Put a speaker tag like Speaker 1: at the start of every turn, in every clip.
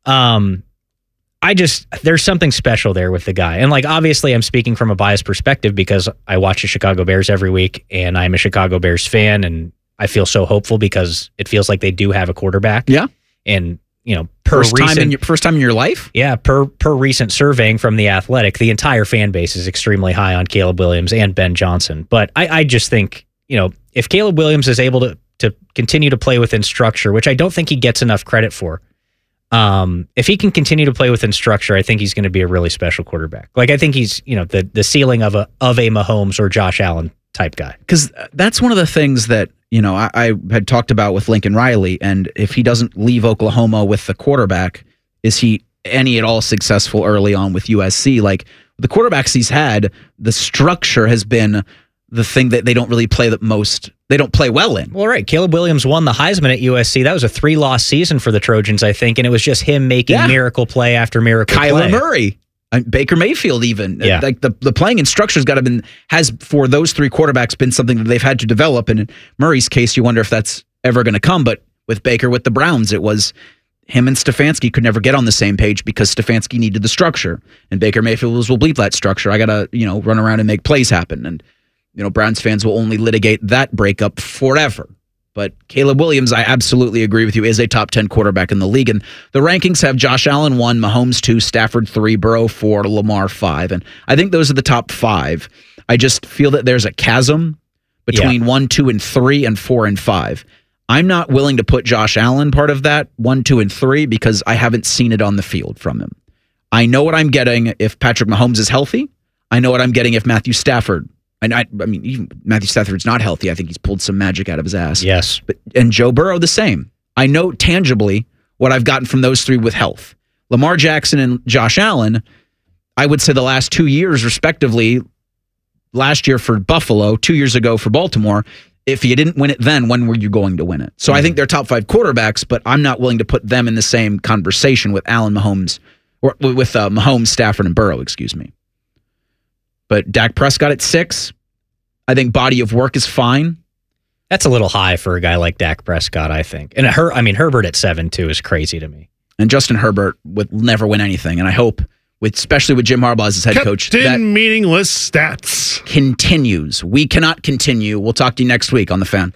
Speaker 1: There's something special there with the guy. And like, obviously I'm speaking from a biased perspective because I watch the Chicago Bears every week and I'm a Chicago Bears fan and I feel so hopeful because it feels like they do have a quarterback.
Speaker 2: Yeah.
Speaker 1: And,
Speaker 2: first time in your life?
Speaker 1: Yeah. Per recent surveying from The Athletic, the entire fan base is extremely high on Caleb Williams and Ben Johnson. But I just think, if Caleb Williams is able to continue to play within structure, which I don't think he gets enough credit for, if he can continue to play within structure, I think he's going to be a really special quarterback. Like, I think he's, the ceiling of a Mahomes or Josh Allen type guy.
Speaker 2: Because that's one of the things that, I had talked about with Lincoln Riley. And if he doesn't leave Oklahoma with the quarterback, is he any at all successful early on with USC? Like, the quarterbacks he's had, the structure has been the thing that they don't really play they don't play well in.
Speaker 1: Well, right. Caleb Williams won the Heisman at USC. That was a 3-loss season for the Trojans, I think, and it was just him making miracle play after miracle play.
Speaker 2: Kyler Murray, Baker Mayfield even.
Speaker 1: Yeah.
Speaker 2: Like the playing and structure's has for those three quarterbacks been something that they've had to develop. And in Murray's case, you wonder if that's ever going to come. But with Baker, with the Browns, it was him and Stefanski could never get on the same page because Stefanski needed the structure. And Baker Mayfield will bleed that structure. I got to, run around and make plays happen. And Browns fans will only litigate that breakup forever. But Caleb Williams, I absolutely agree with you, is a top 10 quarterback in the league. And the rankings have Josh Allen 1, Mahomes 2, Stafford 3, Burrow 4, Lamar 5. And I think those are the top 5. I just feel that there's a chasm between 1, 2, and 3 and 4 and 5. I'm not willing to put Josh Allen part of that 1, 2, and 3 because I haven't seen it on the field from him. I know what I'm getting if Patrick Mahomes is healthy. I know what I'm getting if Matthew Stafford. And I mean, even Matthew Stafford's not healthy. I think he's pulled some magic out of his ass.
Speaker 1: Yes.
Speaker 2: And Joe Burrow, the same. I know tangibly what I've gotten from those three with health. Lamar Jackson and Josh Allen, I would say the last 2 years, respectively, last year for Buffalo, 2 years ago for Baltimore, if you didn't win it then, when were you going to win it? So I think they're top 5 quarterbacks, but I'm not willing to put them in the same conversation with Allen Mahomes, or with Mahomes, Stafford, and Burrow, excuse me. But Dak Prescott at 6, I think body of work is fine.
Speaker 1: That's a little high for a guy like Dak Prescott, I think. And Herbert at 7 too is crazy to me.
Speaker 2: And Justin Herbert would never win anything. And I hope, especially with Jim Harbaugh as his head coach, that
Speaker 3: meaningless stats
Speaker 2: continues. We cannot continue. We'll talk to you next week on The Fan.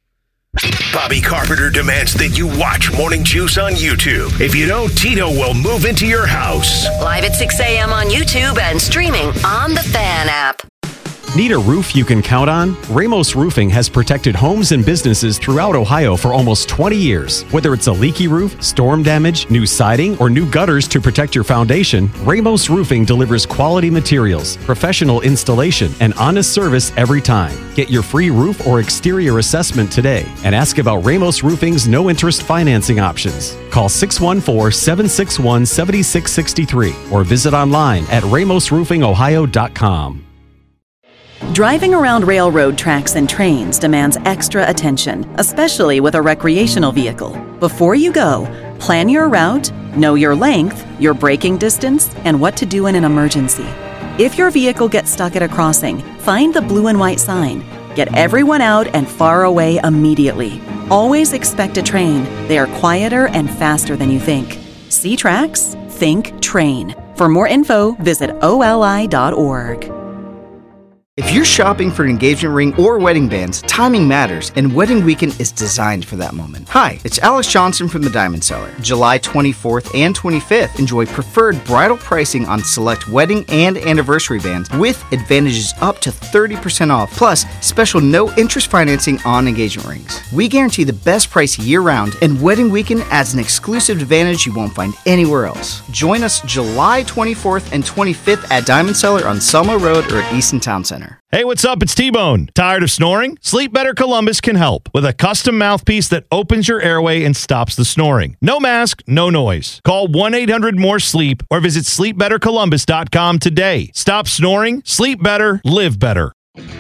Speaker 4: Bobby Carpenter demands that you watch Morning Juice on YouTube. If you don't, Tito will move into your house.
Speaker 5: Live at 6 a.m. on YouTube and streaming on the Fan app.
Speaker 6: Need a roof you can count on? Ramos Roofing has protected homes and businesses throughout Ohio for almost 20 years. Whether it's a leaky roof, storm damage, new siding, or new gutters to protect your foundation, Ramos Roofing delivers quality materials, professional installation, and honest service every time. Get your free roof or exterior assessment today and ask about Ramos Roofing's no-interest financing options. Call 614-761-7663 or visit online at ramosroofingohio.com.
Speaker 7: Driving around railroad tracks and trains demands extra attention, especially with a recreational vehicle. Before you go, plan your route, know your length, your braking distance, and what to do in an emergency. If your vehicle gets stuck at a crossing, find the blue and white sign. Get everyone out and far away immediately. Always expect a train. They are quieter and faster than you think. See tracks? Think train. For more info, visit oli.org.
Speaker 8: If you're shopping for an engagement ring or wedding bands, timing matters, and Wedding Weekend is designed for that moment. Hi, it's Alex Johnson from the Diamond Seller. July 24th and 25th, enjoy preferred bridal pricing on select wedding and anniversary bands with advantages up to 30% off, plus special no-interest financing on engagement rings. We guarantee the best price year-round, and Wedding Weekend adds an exclusive advantage you won't find anywhere else. Join us July 24th and 25th at Diamond Seller on Selma Road or at Easton Town Center.
Speaker 3: Hey, what's up? It's T-Bone. Tired of snoring? Sleep Better Columbus can help with a custom mouthpiece that opens your airway and stops the snoring. No mask, no noise. Call 1-800-MORE-SLEEP or visit sleepbettercolumbus.com today. Stop snoring, sleep better, live better.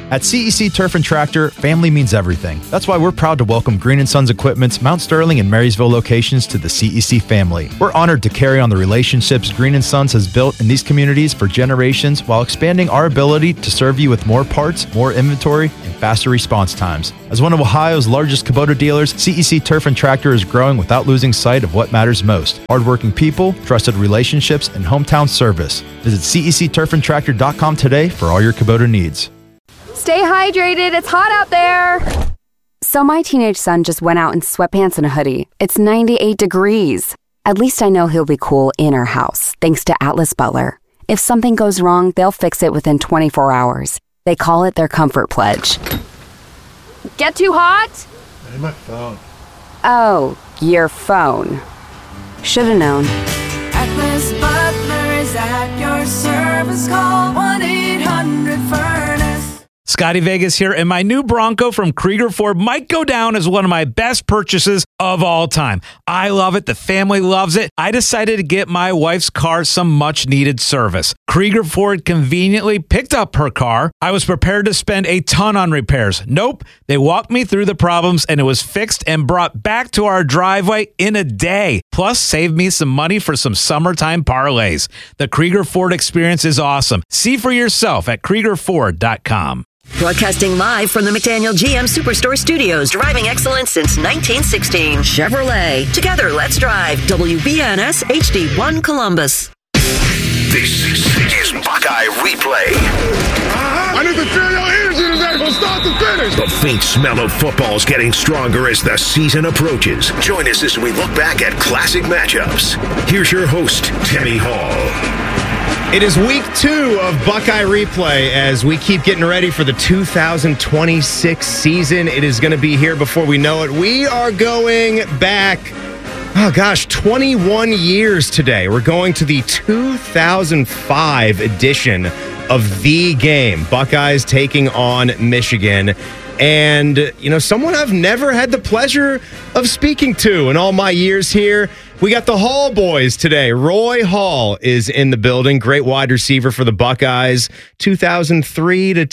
Speaker 9: At CEC Turf and Tractor, family means everything. That's why we're proud to welcome Green & Sons Equipment's Mount Sterling and Marysville locations to the CEC family. We're honored to carry on the relationships Green & Sons has built in these communities for generations while expanding our ability to serve you with more parts, more inventory, and faster response times. As one of Ohio's largest Kubota dealers, CEC Turf and Tractor is growing without losing sight of what matters most: hardworking people, trusted relationships, and hometown service. Visit CECTurfandTractor.com today for all your Kubota needs.
Speaker 10: Stay hydrated. It's hot out there. So my teenage son just went out in sweatpants and a hoodie. It's 98 degrees. At least I know he'll be cool in our house, thanks to Atlas Butler. If something goes wrong, they'll fix it within 24 hours. They call it their Comfort Pledge. Get too hot?
Speaker 11: Hey, my phone.
Speaker 10: Oh, your phone. Should've known.
Speaker 12: Atlas Butler is at your service. Call 1-800-FURNACE.
Speaker 13: Scotty Vegas here, and my new Bronco from Krieger Ford might go down as one of my best purchases of all time. I love it. The family loves it. I decided to get my wife's car some much-needed service. Krieger Ford conveniently picked up her car. I was prepared to spend a ton on repairs. Nope. They walked me through the problems, and it was fixed and brought back to our driveway in a day. Plus, saved me some money for some summertime parlays. The Krieger Ford experience is awesome. See for yourself at KriegerFord.com.
Speaker 5: Broadcasting live from the McDaniel GM Superstore Studios, driving excellence since 1916. Chevrolet. Together, let's drive. WBNS HD1 Columbus.
Speaker 4: This is Buckeye Replay.
Speaker 11: I need to feel your energy today from start to finish.
Speaker 4: The faint smell of football is getting stronger as the season approaches. Join us as we look back at classic matchups. Here's your host, Timmy Hall.
Speaker 14: It is week 2 of Buckeye Replay as we keep getting ready for the 2026 season. It is going to be here before we know it. We are going back, 21 years today. We're going to the 2005 edition of The Game. Buckeyes taking on Michigan. And, someone I've never had the pleasure of speaking to in all my years here. We got the Hall boys today. Roy Hall is in the building. Great wide receiver for the Buckeyes. 2003 to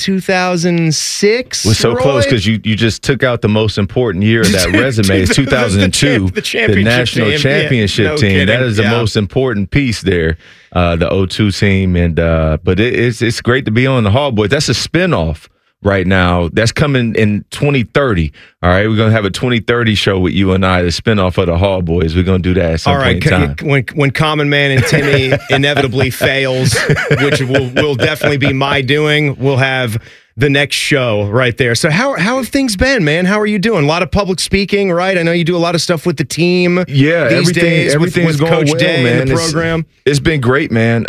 Speaker 14: 2006.
Speaker 15: We're so close because you just took out the most important year of that resume. It's 2002, the national championship team.
Speaker 14: Kidding.
Speaker 15: That is the most important piece there, the 02 team. And but it's great to be on the Hall boys. That's a spinoff right now. That's coming in 2030. All right, we're going to have a 2030 show with you and I, the spinoff of the Hall boys. We're going to do that at some point in time.
Speaker 14: When Common Man and Timmy inevitably fails, which will definitely be my doing, we'll have the next show right there. So how have things been, man? How are you doing? A lot of public speaking, right? I know you do a lot of stuff with the team.
Speaker 15: Yeah, everything's
Speaker 14: with
Speaker 15: going
Speaker 14: Coach
Speaker 15: well,
Speaker 14: Day
Speaker 15: man.
Speaker 14: and the program.
Speaker 15: It's been great, man.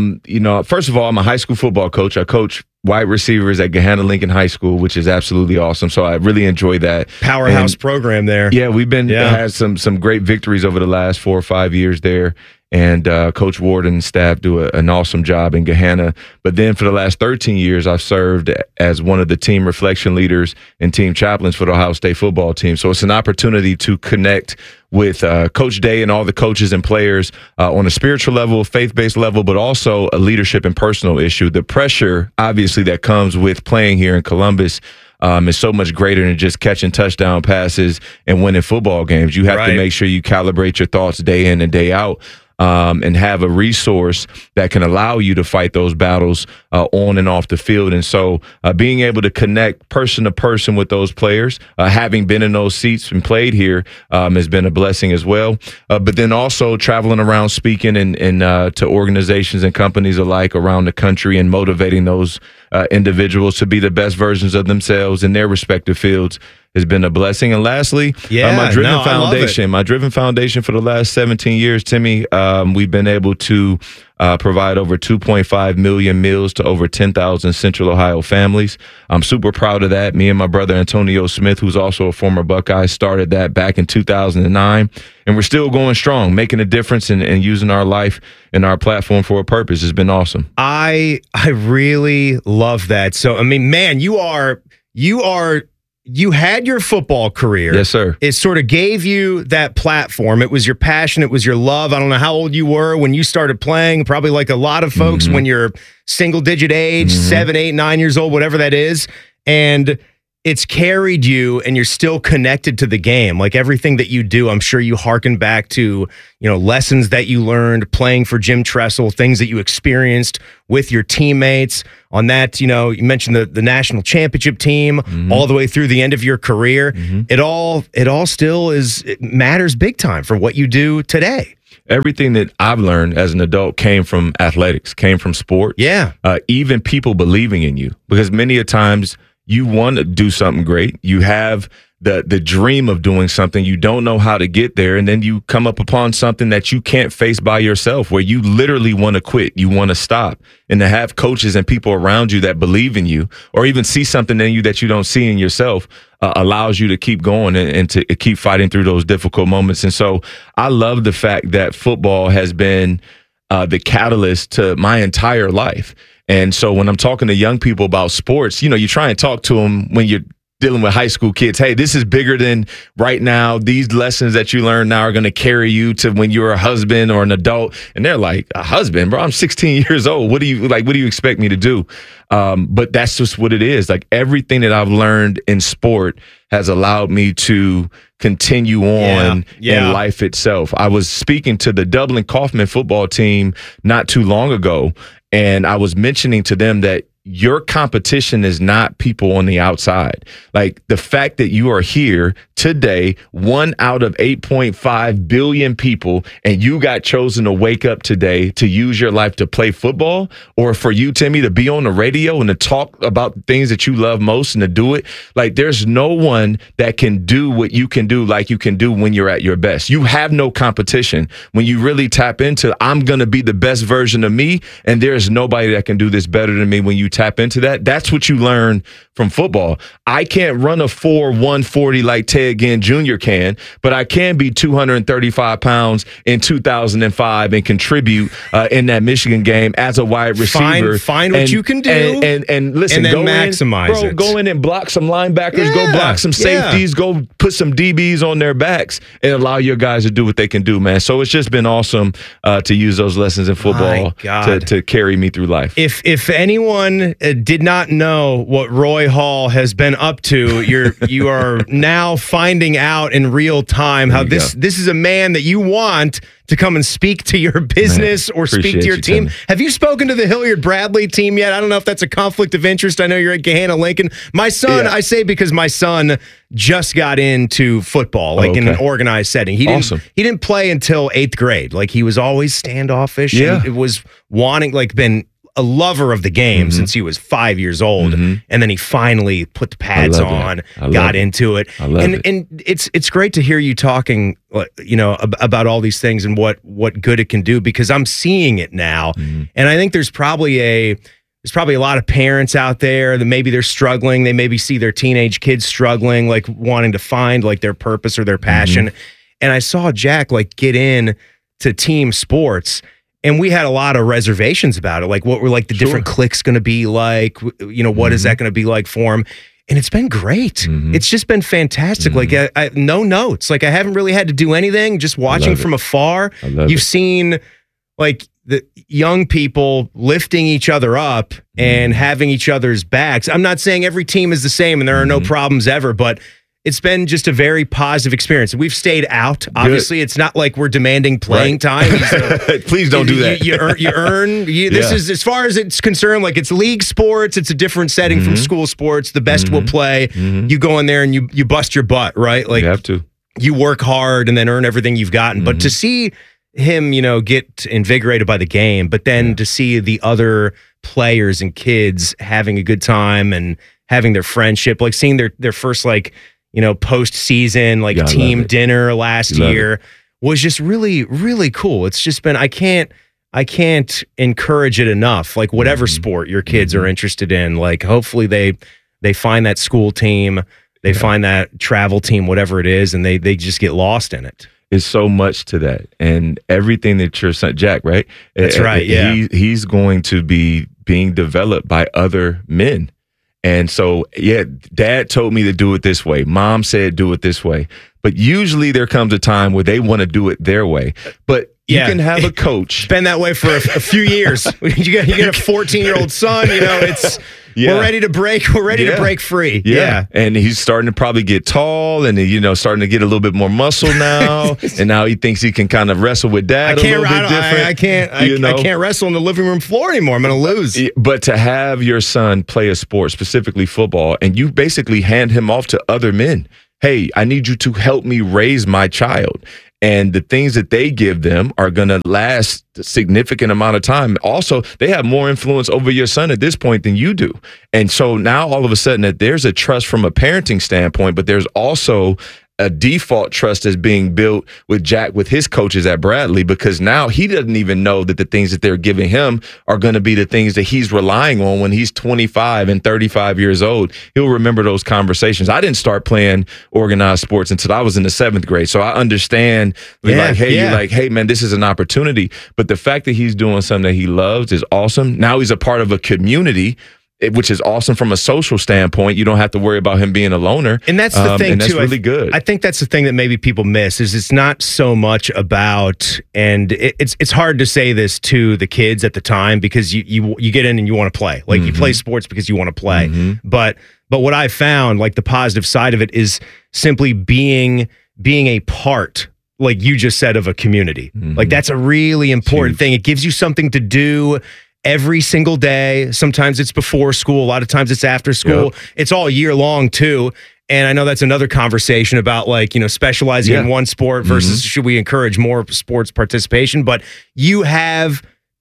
Speaker 15: First of all, I'm a high school football coach. I coach wide receivers at Gahanna Lincoln High School, which is absolutely awesome. So I really enjoy that.
Speaker 14: Powerhouse program there.
Speaker 15: Yeah, we've had some great victories over the last 4 or 5 years there. And Coach Ward and staff do an awesome job in Gahanna. But then for the last 13 years, I've served as one of the team reflection leaders and team chaplains for the Ohio State football team. So it's an opportunity to connect with Coach Day and all the coaches and players on a spiritual level, faith-based level, but also a leadership and personal issue. The pressure, obviously, that comes with playing here in Columbus is so much greater than just catching touchdown passes and winning football games. You have to make sure you calibrate your thoughts day in and day out. And have a resource that can allow you to fight those battles on and off the field. And so being able to connect person to person with those players, having been in those seats and played here has been a blessing as well. But then also traveling around speaking and to organizations and companies alike around the country and motivating those individuals to be the best versions of themselves in their respective fields has been a blessing. And lastly, my Driven Foundation. My Driven Foundation for the last 17 years, Timmy, we've been able to provide over 2.5 million meals to over 10,000 Central Ohio families. I'm super proud of that. Me and my brother Antonio Smith, who's also a former Buckeye, started that back in 2009. And we're still going strong, making a difference and using our life and our platform for a purpose. It's been awesome.
Speaker 14: I really love that. So, I mean, man, you had your football career.
Speaker 15: Yes, sir.
Speaker 14: It sort of gave you that platform. It was your passion. It was your love. I don't know how old you were when you started playing. Probably like a lot of folks when you're single-digit age, 7, 8, 9 years old, whatever that is. and it's carried you, and you're still connected to the game. Like everything that you do, I'm sure you hearken back to, lessons that you learned playing for Jim Tressel, things that you experienced with your teammates on that. You mentioned the national championship team all the way through the end of your career. It all still it matters big time for what you do today.
Speaker 15: Everything that I've learned as an adult came from athletics, came from sport.
Speaker 14: Yeah.
Speaker 15: Even people believing in you, because many a times you want to do something great. You have the dream of doing something. You don't know how to get there. And then you come up upon something that you can't face by yourself, where you literally want to quit. You want to stop. And to have coaches and people around you that believe in you, or even see something in you that you don't see in yourself, allows you to keep going and to keep fighting through those difficult moments. And so I love the fact that football has been the catalyst to my entire life. And so when I'm talking to young people about sports, you try and talk to them when you're dealing with high school kids. Hey, this is bigger than right now. These lessons that you learn now are going to carry you to when you're a husband or an adult. And they're like, a husband, bro, I'm 16 years old. What do you expect me to do? But that's just what it is. Like everything that I've learned in sport has allowed me to continue on in life itself. I was speaking to the Dublin Kaufman football team not too long ago, and I was mentioning to them that your competition is not people on the outside. Like the fact that you are here today, 1 out of 8.5 billion people, and you got chosen to wake up today to use your life to play football, or for you, Timmy, to be on the radio and to talk about things that you love most and to do it. Like there's no one that can do what you can do like you can do when you're at your best. You have no competition. When you really tap into, I'm going to be the best version of me, and there's nobody that can do this better than me. When you tap into that, that's what you learn from football. I can't run a 4.140 like Ted Ginn Jr. can, but I can be 235 pounds in 2005 and contribute in that Michigan game as a wide receiver.
Speaker 14: Find what you can do
Speaker 15: and listen,
Speaker 14: and then
Speaker 15: go
Speaker 14: maximize
Speaker 15: in, go in and block some linebackers, go block some safeties, go put some DBs on their backs and allow your guys to do what they can do, man. So it's just been awesome to use those lessons in football to carry me through life.
Speaker 14: If anyone did not know what Roy Hall has been up to, you are now finding out in real time how this is a man that you want to come and speak to your business or speak to your team.
Speaker 15: Timmy.
Speaker 14: Have you spoken to the Hilliard Bradley team yet? I don't know if that's a conflict of interest. I know you're at Gahanna Lincoln. My son, I say because my son just got into football, in an organized setting. He didn't play until 8th grade. Like he was always standoffish.
Speaker 15: Yeah.
Speaker 14: It was wanting, been a lover of the game since he was 5 years old, and then he finally put the pads on, got into it, and it's great to hear you talking, about all these things and what good it can do, because I'm seeing it now, and I think there's probably a lot of parents out there that maybe they're struggling, they maybe see their teenage kids struggling, wanting to find their purpose or their passion, and I saw Jack get in to team sports. And we had a lot of reservations about it. What were the different clicks going to be like? What is that going to be like for him? And it's been great. It's just been fantastic. I no notes. I haven't really had to do anything. Just watching from afar. You've seen the young people lifting each other up and having each other's backs. I'm not saying every team is the same and there are no problems ever, but it's been just a very positive experience. We've stayed out. Obviously, it's not like we're demanding playing time.
Speaker 15: Please don't do that.
Speaker 14: You earn. This is, as far as it's concerned, it's league sports. It's a different setting from school sports. The best will play. You go in there and you bust your butt, right?
Speaker 15: You have to.
Speaker 14: You work hard and then earn everything you've gotten. But to see him, get invigorated by the game, but then to see the other players and kids having a good time and having their friendship, seeing their first post-season team dinner last year was just really, really cool. It's just been, I can't encourage it enough. Whatever sport your kids are interested in, hopefully they find that school team, they find that travel team, whatever it is, and they just get lost in it.
Speaker 15: It's so much to that, and everything that your son Jack, right?
Speaker 14: That's right. Yeah,
Speaker 15: he's going to be being developed by other men. And so, Dad told me to do it this way. Mom said do it this way. But usually there comes a time where they want to do it their way. But You can have a coach.
Speaker 14: It's been that way for a few years. You get a 14-year-old son. We're ready to break. We're ready to break free. Yeah.
Speaker 15: And he's starting to probably get tall, and starting to get a little bit more muscle now. And now he thinks he can kind of wrestle with dad a little bit different.
Speaker 14: I can't wrestle on the living room floor anymore. I'm going to lose.
Speaker 15: But to have your son play a sport, specifically football, and you basically hand him off to other men. Hey, I need you to help me raise my child. And the things that they give them are going to last a significant amount of time. Also, they have more influence over your son at this point than you do. And so now all of a sudden that there's a trust from a parenting standpoint, but there's also a default trust that's being built with Jack, with his coaches at Bradley, because now he doesn't even know that the things that they're giving him are going to be the things that he's relying on when he's 25 and 35 years old. He'll remember those conversations. I didn't start playing organized sports until I was in the 7th grade. So I understand you're like, hey, man, this is an opportunity. But the fact that he's doing something that he loves is awesome. Now he's a part of a community, which is awesome from a social standpoint. You don't have to worry about him being a loner.
Speaker 14: And that's the thing,
Speaker 15: and that's
Speaker 14: too.
Speaker 15: really good.
Speaker 14: I think that's the thing that maybe people miss is it's not so much about, and it's hard to say this to the kids at the time because you get in and you want to play. Like you play sports because you want to play. But what I found, like the positive side of it is simply being a part, like you just said, of a community. Like that's a really important thing. It gives you something to do every single day. Sometimes it's before school. A lot of times it's after school. It's all year long too. And I know that's another conversation about specializing in one sport versus should we encourage more sports participation. But you have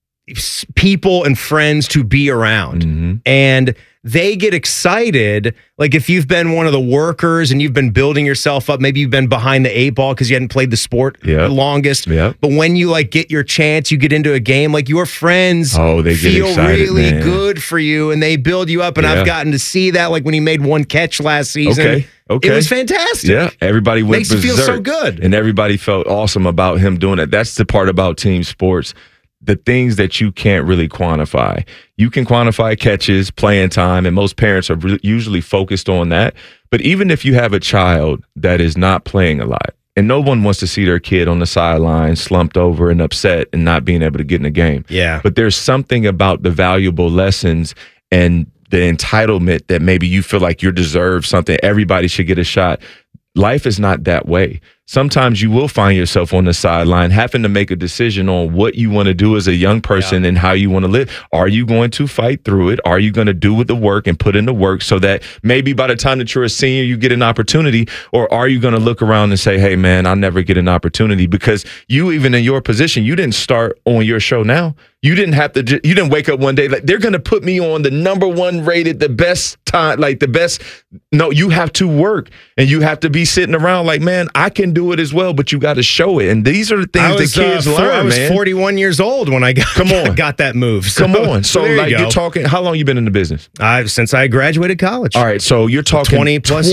Speaker 14: people and friends to be around. And they get excited. Like if you've been one of the workers and you've been building yourself up, maybe you've been behind the 8 ball because you hadn't played the sport the longest. But when you get your chance, you get into a game, like your friends
Speaker 15: they
Speaker 14: feel
Speaker 15: excited,
Speaker 14: really
Speaker 15: man.
Speaker 14: good for you and they build you up. And I've gotten to see that, like when he made one catch last season.
Speaker 15: Okay.
Speaker 14: It was fantastic.
Speaker 15: Yeah, everybody went
Speaker 14: Makes you feel so
Speaker 15: berserk,
Speaker 14: good.
Speaker 15: and everybody felt awesome about him doing it. That's the part about team sports. The things that you can't really quantify. You can quantify catches, playing time, and most parents are usually focused on that. But even if you have a child that is not playing a lot, and no one wants to see their kid on the sideline slumped over and upset and not being able to get in the game. But there's something about the valuable lessons and the entitlement that maybe you feel like you deserve something. Everybody should get a shot. Life is not that way. Sometimes you will find yourself on the sideline having to make a decision on what you want to do as a young person and how you want to live. Are you going to fight through it? Are you going to do the work and put in the work so that maybe by the time that you're a senior, you get an opportunity? Or are you going to look around and say, hey, man, I'll never get an opportunity? Because you, even in your position, you didn't start on your show now. You didn't have to, you didn't wake up one day like they're going to put me on the #1 rated, the best time, like the best. No, you have to work and you have to be sitting around like, man, I can do it as well, but you got to show it. And these are the things that kids learn,
Speaker 14: I was 41 years old when I got that move. So,
Speaker 15: Come on. So
Speaker 14: there
Speaker 15: you're talking, how long you been in the business?
Speaker 14: Since I graduated college.
Speaker 15: All right. So you're talking
Speaker 14: 20 plus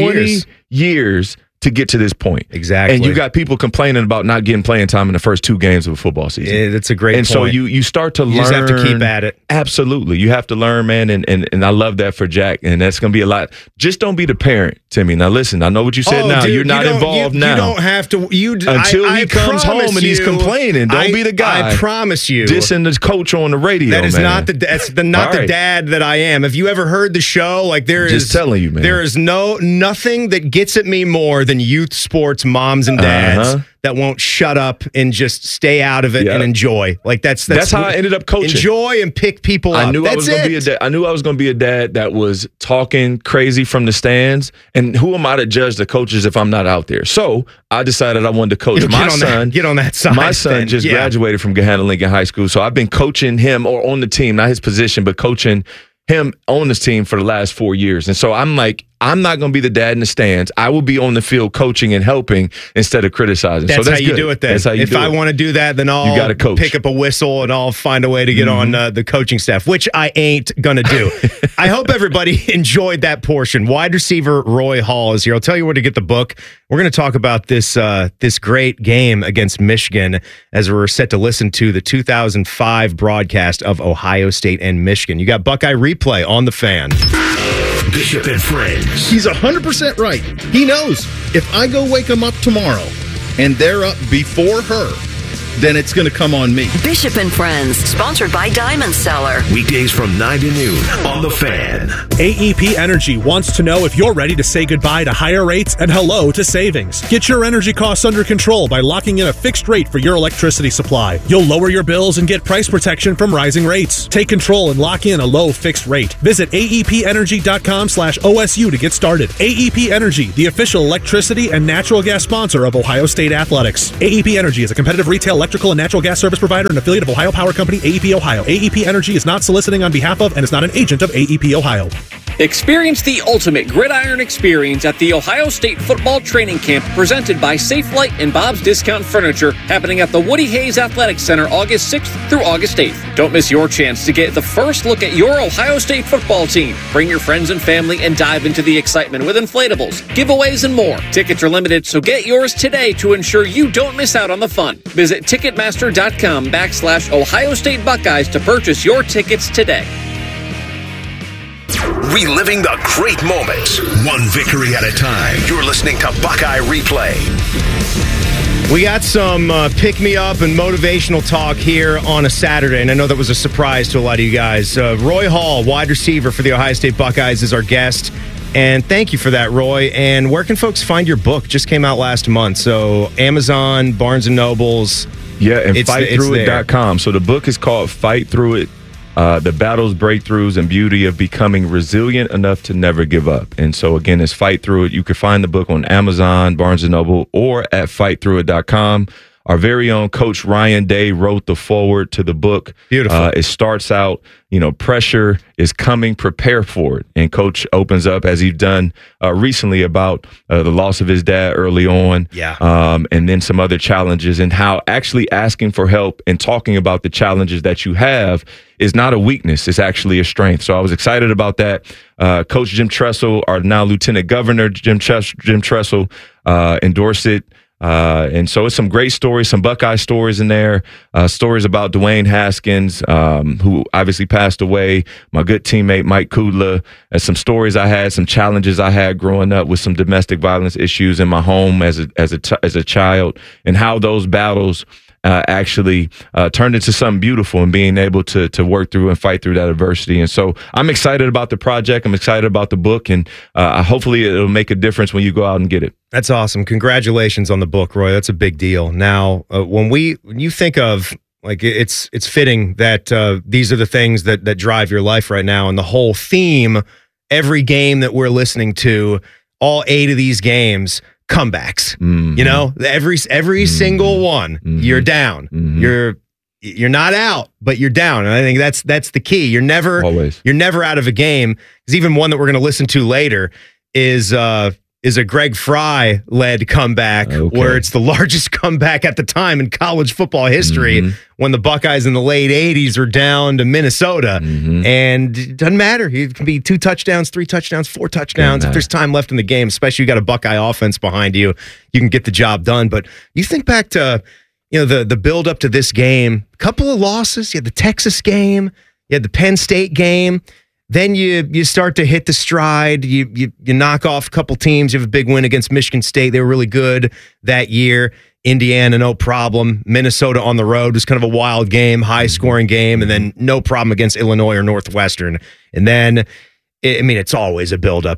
Speaker 15: years to get to this point.
Speaker 14: Exactly.
Speaker 15: And you got people complaining about not getting playing time in the first 2 games of a football season.
Speaker 14: Yeah, that's a great
Speaker 15: point. So you start to learn.
Speaker 14: You just have to keep at it.
Speaker 15: Absolutely. You have to learn, man. And I love that for Jack. And that's going to be a lot. Just don't be the parent, Timmy. Now, listen, I know what you said now.
Speaker 14: Dude,
Speaker 15: you're not involved now.
Speaker 14: You don't have to.
Speaker 15: Until he comes home and he's complaining. Don't be the guy.
Speaker 14: I promise you.
Speaker 15: Dissing the coach on the radio,
Speaker 14: That is
Speaker 15: man.
Speaker 14: not the dad that I am. Have you ever heard the show? Like
Speaker 15: Just telling you, man.
Speaker 14: There is nothing that gets at me more than youth sports moms and dads that won't shut up and just stay out of it and enjoy. Like that's
Speaker 15: how I ended up coaching.
Speaker 14: Enjoy and pick people up.
Speaker 15: I knew I was going to be a dad. I knew I was going to be a dad that was talking crazy from the stands. And who am I to judge the coaches if I'm not out there? So I decided I wanted to coach my son.
Speaker 14: Get on that side.
Speaker 15: My son just graduated from Gahanna Lincoln High School. So I've been coaching him or on the team, not his position, but coaching him on this team for the last 4 years. And so I'm like, I'm not going to be the dad in the stands. I will be on the field coaching and helping instead of criticizing.
Speaker 14: That's
Speaker 15: how
Speaker 14: you do it then.
Speaker 15: That's how you do it.
Speaker 14: If I want to do that, then I'll
Speaker 15: gotta coach.
Speaker 14: Pick up a whistle and I'll find a way to get on the coaching staff, which I ain't going to do. I hope everybody enjoyed that portion. Wide receiver Roy Hall is here. I'll tell you where to get the book. We're going to talk about this great game against Michigan as we're set to listen to the 2005 broadcast of Ohio State and Michigan. You got Buckeye Replay on the Fan.
Speaker 4: Bishop and Friends.
Speaker 11: He's 100% right. He knows if I go wake him up tomorrow and they're up before her, then it's going to come on me.
Speaker 5: Bishop and Friends, sponsored by Diamond Seller.
Speaker 4: Weekdays from 9 to noon on The Fan.
Speaker 16: AEP Energy wants to know if you're ready to say goodbye to higher rates and hello to savings. Get your energy costs under control by locking in a fixed rate for your electricity supply. You'll lower your bills and get price protection from rising rates. Take control and lock in a low fixed rate. Visit aepenergy.com/OSU to get started. AEP Energy, the official electricity and natural gas sponsor of Ohio State Athletics. AEP Energy is a competitive retail electrical and natural gas service provider and affiliate of Ohio Power Company, AEP Ohio. AEP Energy is not soliciting on behalf of and is not an agent of AEP Ohio.
Speaker 17: Experience the ultimate gridiron experience at the Ohio State Football Training Camp presented by Safelite and Bob's Discount Furniture, happening at the Woody Hayes Athletic Center August 6th through August 8th. Don't miss your chance to get the first look at your Ohio State football team. Bring your friends and family and dive into the excitement with inflatables, giveaways, and more. Tickets are limited, so get yours today to ensure you don't miss out on the fun. Visit Ticketmaster.com/Ohio State Buckeyes to purchase your tickets today.
Speaker 4: Reliving the great moments, one victory at a time. You're listening to Buckeye Replay.
Speaker 14: We got some pick-me-up and motivational talk here on a Saturday, and I know that was a surprise to a lot of you guys. Roy Hall, wide receiver for the Ohio State Buckeyes, is our guest, and thank you for that, Roy. And where can folks find your book? Just came out last month, so Amazon, Barnes & Nobles.
Speaker 15: Yeah, and fightthrough.com. So the book is called Fight Through It. The battles, breakthroughs, and beauty of becoming resilient enough to never give up. And so, again, it's Fight Through It. You can find the book on Amazon, Barnes & Noble, or at fightthroughit.com. Our very own Coach Ryan Day wrote the foreword to the book.
Speaker 14: Beautiful.
Speaker 15: It starts out, pressure is coming, prepare for it. And Coach opens up, as he's done recently, about the loss of his dad early on.
Speaker 14: Yeah.
Speaker 15: And then some other challenges, and how actually asking for help and talking about the challenges that you have is not a weakness. It's actually a strength. So I was excited about that. Coach Jim Tressel, our now Lieutenant Governor Jim Tressel, endorsed it. And so it's some great stories, some Buckeye stories in there, stories about Dwayne Haskins, who obviously passed away, my good teammate Mike Kudla, and some stories I had, some challenges I had growing up with some domestic violence issues in my home as a child, and how those battles actually turned into something beautiful, and being able to work through and fight through that adversity. And so I'm excited about the project. I'm excited about the book, and hopefully it'll make a difference when you go out and get it.
Speaker 14: That's awesome. Congratulations on the book, Roy. That's a big deal. Now, when you think of, like, it's fitting that these are the things that drive your life right now, and the whole theme, every game that we're listening to, all 8 of these games, comebacks. Mm-hmm. Every single one, mm-hmm. You're down. Mm-hmm. You're not out, but you're down. And I think that's the key. You're never out of a game. Because even one that we're going to listen to later is a Greg Fry led comeback, where it's the largest comeback at the time in college football history, mm-hmm. when the Buckeyes in the late 80s are down to Minnesota. Mm-hmm. And it doesn't matter. It can be 2 touchdowns, 3 touchdowns, 4 touchdowns. If there's time left in the game, especially you got a Buckeye offense behind you, you can get the job done. But you think back to the build up to this game, a couple of losses. You had the Texas game, you had the Penn State game. Then you start to hit the stride. You knock off a couple teams. You have a big win against Michigan State. They were really good that year. Indiana, no problem. Minnesota on the road was kind of a wild game, high-scoring game, and then no problem against Illinois or Northwestern. And then, it's always a build-up.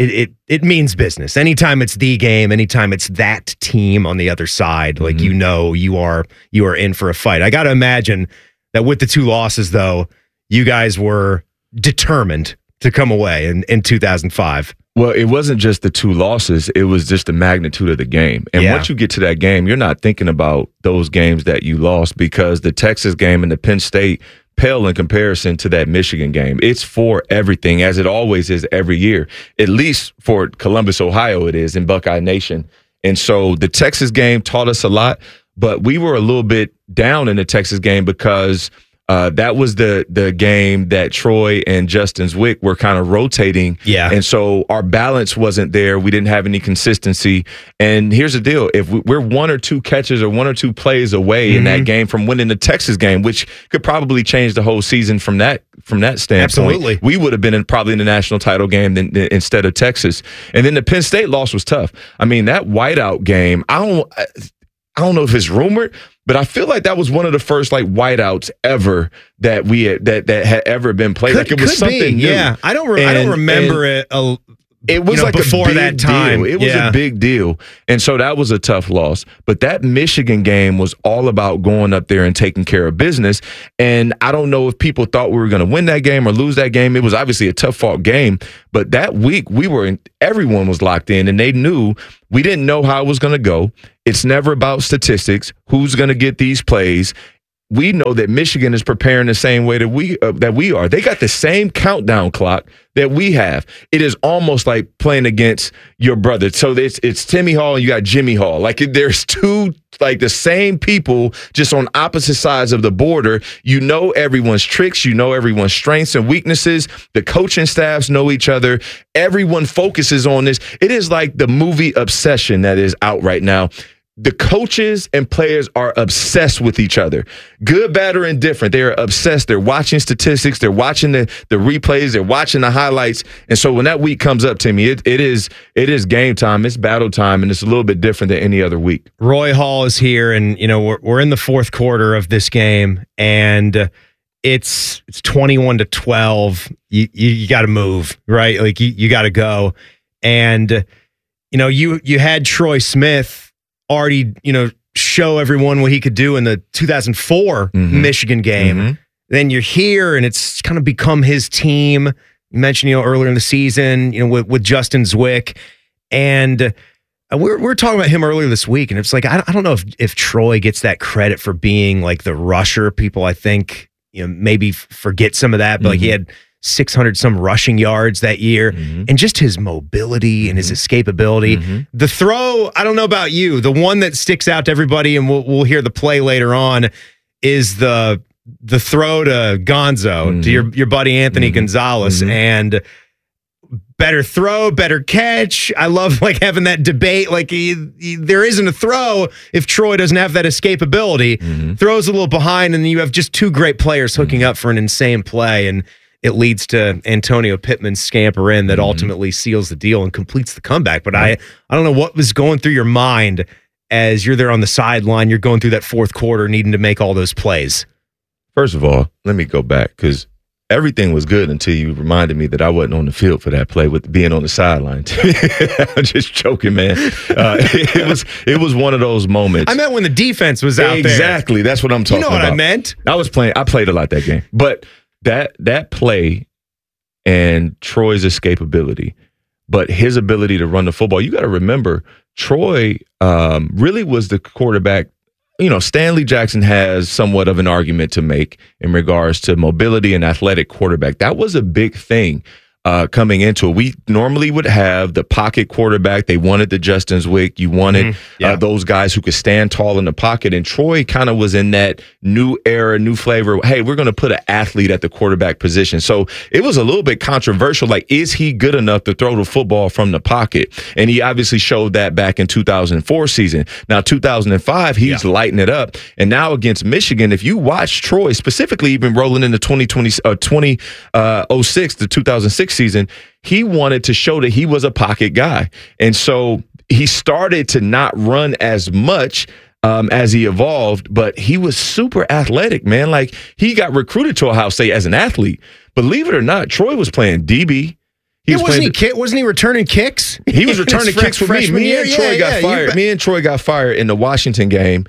Speaker 14: It means business. Anytime it's the game, anytime it's that team on the other side, mm-hmm. You are in for a fight. I got to imagine that with the 2 losses, though, you guys were determined to come away in 2005.
Speaker 15: Well, it wasn't just the 2 losses. It was just the magnitude of the game. And once you get to that game, you're not thinking about those games that you lost, because the Texas game and the Penn State pale in comparison to that Michigan game. It's for everything, as it always is every year. At least for Columbus, Ohio, it is in Buckeye Nation. And so the Texas game taught us a lot, but we were a little bit down in the Texas game because that was the game that Troy and Justin Zwick were kind of rotating. Yeah. And so our balance wasn't there. We didn't have any consistency. And here's the deal. If we're 1 or 2 catches or 1 or 2 plays away mm-hmm. in that game from winning the Texas game, which could probably change the whole season from that standpoint.
Speaker 14: Absolutely.
Speaker 15: We would have been probably in the national title game instead of Texas. And then the Penn State loss was tough. That whiteout game, I don't know if it's rumored, But I feel like that was one of the first like whiteouts ever that we had, that had ever been played. Like it was something new.
Speaker 14: Yeah, I don't remember it.
Speaker 15: It was like
Speaker 14: before
Speaker 15: a big
Speaker 14: that time.
Speaker 15: Deal. It was a big deal. And so that was a tough loss. But that Michigan game was all about going up there and taking care of business. And I don't know if people thought we were going to win that game or lose that game. It was obviously a tough fought game. But that week everyone was locked in and they knew we didn't know how it was going to go. It's never about statistics. Who's going to get these plays? We know that Michigan is preparing the same way that we are. They got the same countdown clock that we have. It is almost like playing against your brother. So it's Timmy Hall and you got Jimmy Hall. Like there's two, like the same people just on opposite sides of the border. You know everyone's tricks. You know everyone's strengths and weaknesses. The coaching staffs know each other. Everyone focuses on this. It is like the movie Obsession that is out right now. The coaches and players are obsessed with each other. Good, bad, or indifferent. They are obsessed. They're watching statistics. They're watching the replays. They're watching the highlights. And so when that week comes up, Timmy, it is game time. It's battle time, and it's a little bit different than any other week.
Speaker 14: Roy Hall is here, and we're in the fourth quarter of this game, and it's 21-12. You got to move, right? Like you got to go. And you had Troy Smith already, show everyone what he could do in the 2004 Michigan game. Mm-hmm. Then you're here, and it's kind of become his team. You mentioned, earlier in the season, with Justin Zwick, and we're talking about him earlier this week, and it's like I don't know if Troy gets that credit for being like the rusher. People, I think, maybe forget some of that, but like he had 600 some rushing yards that year, and just his mobility and his escapability. The throw, I don't know about you, the one that sticks out to everybody, and we'll hear the play later on, is the throw to Gonzo, to your buddy Anthony Gonzalez, and better throw, better catch. I love like having that debate. Like there isn't a throw if Troy doesn't have that escapability. Throws a little behind, and then you have just two great players hooking up for an insane play, and it leads to Antonio Pittman's scamper in that ultimately seals the deal and completes the comeback. But I don't know what was going through your mind as you're there on the sideline. You're going through that fourth quarter needing to make all those plays.
Speaker 15: First of all, let me go back because everything was good until you reminded me that I wasn't on the field for that play with being on the sideline. I'm just joking, man. It was one of those moments.
Speaker 14: I meant when the defense was out there.
Speaker 15: Exactly. That's what I'm talking about.
Speaker 14: You know what I meant?
Speaker 15: I played a lot that game. But that play and Troy's escapability, but his ability to run the football, you got to remember, Troy really was the quarterback. Stanley Jackson has somewhat of an argument to make in regards to mobility and athletic quarterback. That was a big thing coming into it. We normally would have the pocket quarterback. They wanted the Justin Zwick. You wanted those guys who could stand tall in the pocket. And Troy kind of was in that new era, new flavor. Hey, we're going to put an athlete at the quarterback position. So it was a little bit controversial. Like, is he good enough to throw the football from the pocket? And he obviously showed that back in 2004 season. Now, 2005, he's lighting it up. And now against Michigan, if you watch Troy, specifically even rolling into 2006 to 2006 season, he wanted to show that he was a pocket guy. And so he started to not run as much as he evolved, but he was super athletic, man. Like, he got recruited to Ohio State as an athlete. Believe it or not, Troy was playing DB.
Speaker 14: Wasn't he returning kicks?
Speaker 15: He was returning kicks for me. Me and Troy got fired. Me and Troy got fired in the Washington game.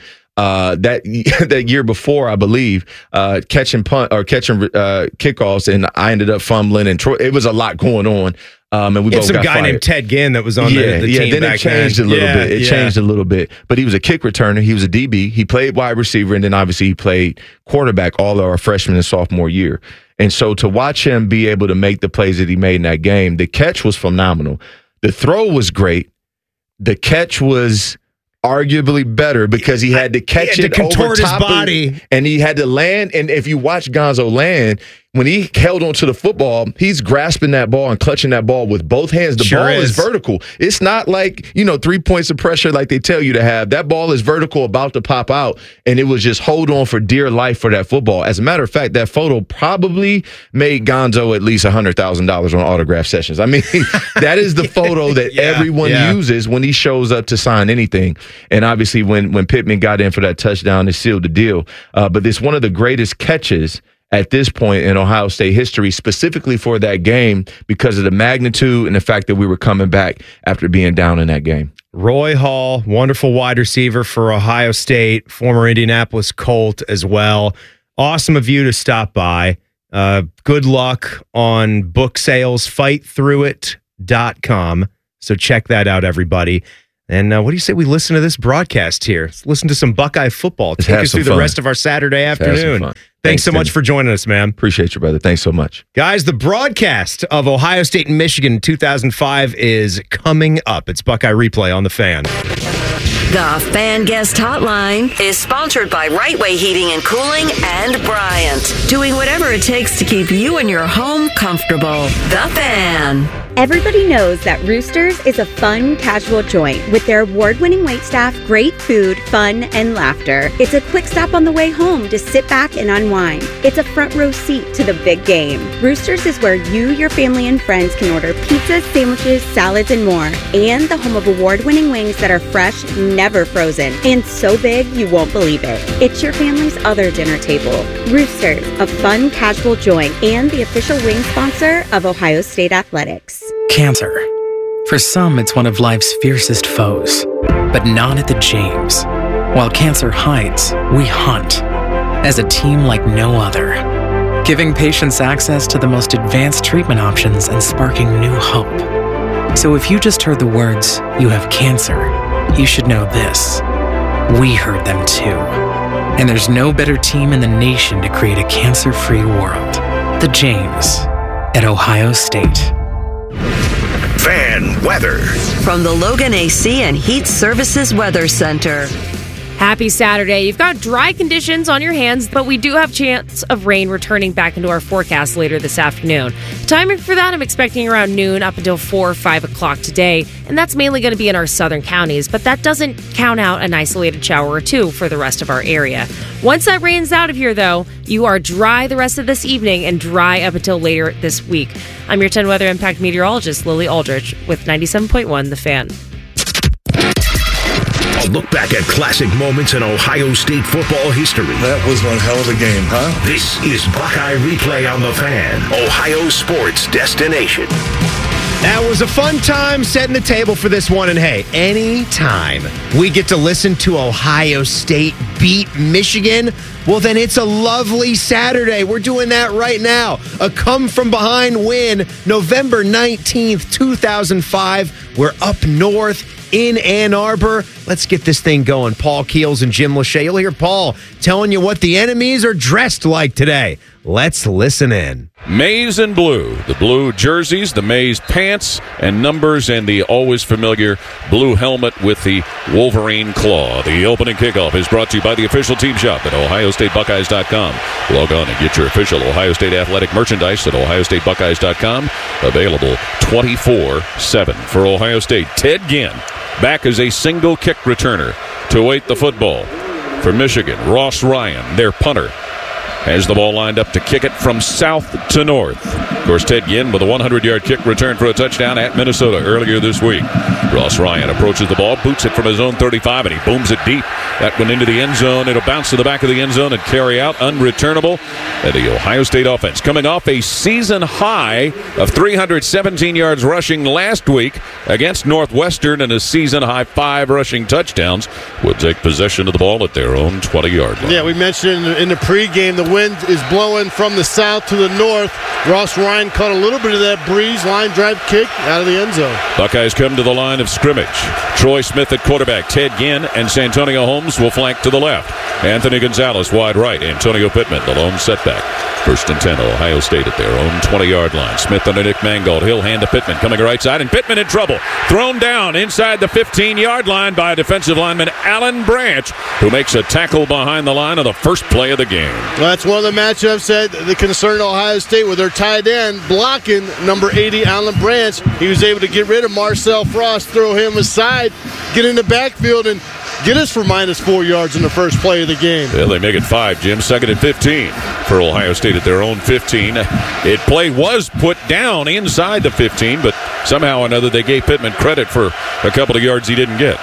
Speaker 15: That year before, I believe, catching kickoffs, and I ended up fumbling. And Troy, it was a lot going on. And we both got fired. Some guy named
Speaker 14: Ted Ginn that was on the team.
Speaker 15: Then
Speaker 14: back
Speaker 15: it changed
Speaker 14: then.
Speaker 15: a little bit. It changed a little bit, but he was a kick returner. He was a DB. He played wide receiver, and then obviously he played quarterback all of our freshman and sophomore year. And so to watch him be able to make the plays that he made in that game, the catch was phenomenal. The throw was great. The catch was arguably better because he had to catch it over top his body, and he had to land. And if you watch Gonzo land, when he held onto the football, he's grasping that ball and clutching that ball with both hands. The ball is vertical. It's not like, 3 points of pressure like they tell you to have. That ball is vertical, about to pop out, and it was just hold on for dear life for that football. As a matter of fact, that photo probably made Gonzo at least $100,000 on autograph sessions. I mean, that is the photo that everyone uses when he shows up to sign anything. And obviously, when Pittman got in for that touchdown, it sealed the deal. But it's one of the greatest catches at this point in Ohio State history, specifically for that game, because of the magnitude and the fact that we were coming back after being down in that game.
Speaker 14: Roy Hall, wonderful wide receiver for Ohio State, former Indianapolis Colt as well. Awesome of you to stop by. Good luck on book sales, fightthroughit.com. So check that out, everybody. And what do you say we listen to this broadcast here? Let's listen to some Buckeye football. Take us through the rest of our Saturday afternoon. Thanks so much for joining us, man.
Speaker 15: Appreciate you, brother. Thanks so much.
Speaker 14: Guys, the broadcast of Ohio State and Michigan 2005 is coming up. It's Buckeye Replay on The Fan.
Speaker 5: The Fan Guest Hotline is sponsored by Right Way Heating and Cooling and Bryant, doing whatever it takes to keep you and your home comfortable. The Fan.
Speaker 18: Everybody knows that Roosters is a fun, casual joint with their award-winning waitstaff, great food, fun, and laughter. It's a quick stop on the way home to sit back and unwind. It's a front row seat to the big game. Roosters is where you, your family, and friends can order pizzas, sandwiches, salads, and more. And the home of award-winning wings that are fresh, never frozen, and so big you won't believe it. It's your family's other dinner table. Roosters, a fun, casual joint, and the official wing sponsor of Ohio State Athletics.
Speaker 19: Cancer. For some, it's one of life's fiercest foes, but not at the James. While cancer hides, we hunt as a team like no other, giving patients access to the most advanced treatment options and sparking new hope. So if you just heard the words, "You have cancer," you should know this. We heard them too. And there's no better team in the nation to create a cancer-free world. The James at Ohio State.
Speaker 4: Fan weather
Speaker 5: from the Logan AC and Heat Services Weather Center.
Speaker 20: Happy Saturday. You've got dry conditions on your hands, but we do have chance of rain returning back into our forecast later this afternoon. Timing for that, I'm expecting around noon up until 4 or 5 o'clock today, and that's mainly going to be in our southern counties, but that doesn't count out an isolated shower or two for the rest of our area. Once that rain's out of here, though, you are dry the rest of this evening and dry up until later this week. I'm your 10 Weather Impact meteorologist, Lily Aldrich, with 97.1 The Fan.
Speaker 4: A look back at classic moments in Ohio State football history.
Speaker 11: That was one hell of a game, huh?
Speaker 4: This is Buckeye Replay on The Fan, Ohio sports destination.
Speaker 14: That was a fun time setting the table for this one. And hey, anytime we get to listen to Ohio State beat Michigan, well, then it's a lovely Saturday. We're doing that right now. A come-from-behind win, November 19th, 2005. We're up north in Ann Arbor. Let's get this thing going. Paul Keels and Jim Lachey. You'll hear Paul telling you what the enemies are dressed like today. Let's listen in.
Speaker 21: Maize and blue. The blue jerseys, the maize pants and numbers, and the always familiar blue helmet with the Wolverine claw. The opening kickoff is brought to you by the official team shop at OhioStateBuckeyes.com. Log on and get your official Ohio State athletic merchandise at OhioStateBuckeyes.com. Available 24/7 for Ohio State. Ted Ginn back as a single kick returner to await the football. For Michigan, Ross Ryan, their punter, has the ball lined up to kick it from south to north. Of course, Ted Ginn with a 100-yard kick return for a touchdown at Minnesota earlier this week. Ross Ryan approaches the ball, boots it from his own 35, and he booms it deep. That one into the end zone. It'll bounce to the back of the end zone and carry out unreturnable. And the Ohio State offense coming off a season high of 317 yards rushing last week against Northwestern and a season high 5 rushing touchdowns will take possession of the ball at their own 20-yard line.
Speaker 11: Yeah, we mentioned in the pregame the wind is blowing from the south to the north. Ross Ryan caught a little bit of that breeze, line drive kick out of the end zone.
Speaker 21: Buckeyes come to the line of scrimmage. Troy Smith at quarterback, Ted Ginn and Santonio Holmes Holmes will flank to the left. Anthony Gonzalez wide right. Antonio Pittman, the lone setback. 1st and 10, Ohio State at their own 20-yard line. Smith under Nick Mangold. He'll hand to Pittman, coming right side, and Pittman in trouble. Thrown down inside the 15-yard line by defensive lineman Alan Branch, who makes a tackle behind the line on the first play of the game.
Speaker 11: Well, that's one of the matchups that concerned Ohio State with their tight end blocking number 80, Alan Branch. He was able to get rid of Marcel Frost, throw him aside, get in the backfield, and get us for -4 yards in the first play of the game.
Speaker 21: Well, they make it 5, Jim. 2nd and 15 for Ohio State at their own 15. Play was put down inside the 15, but somehow or another they gave Pittman credit for a couple of yards he didn't get.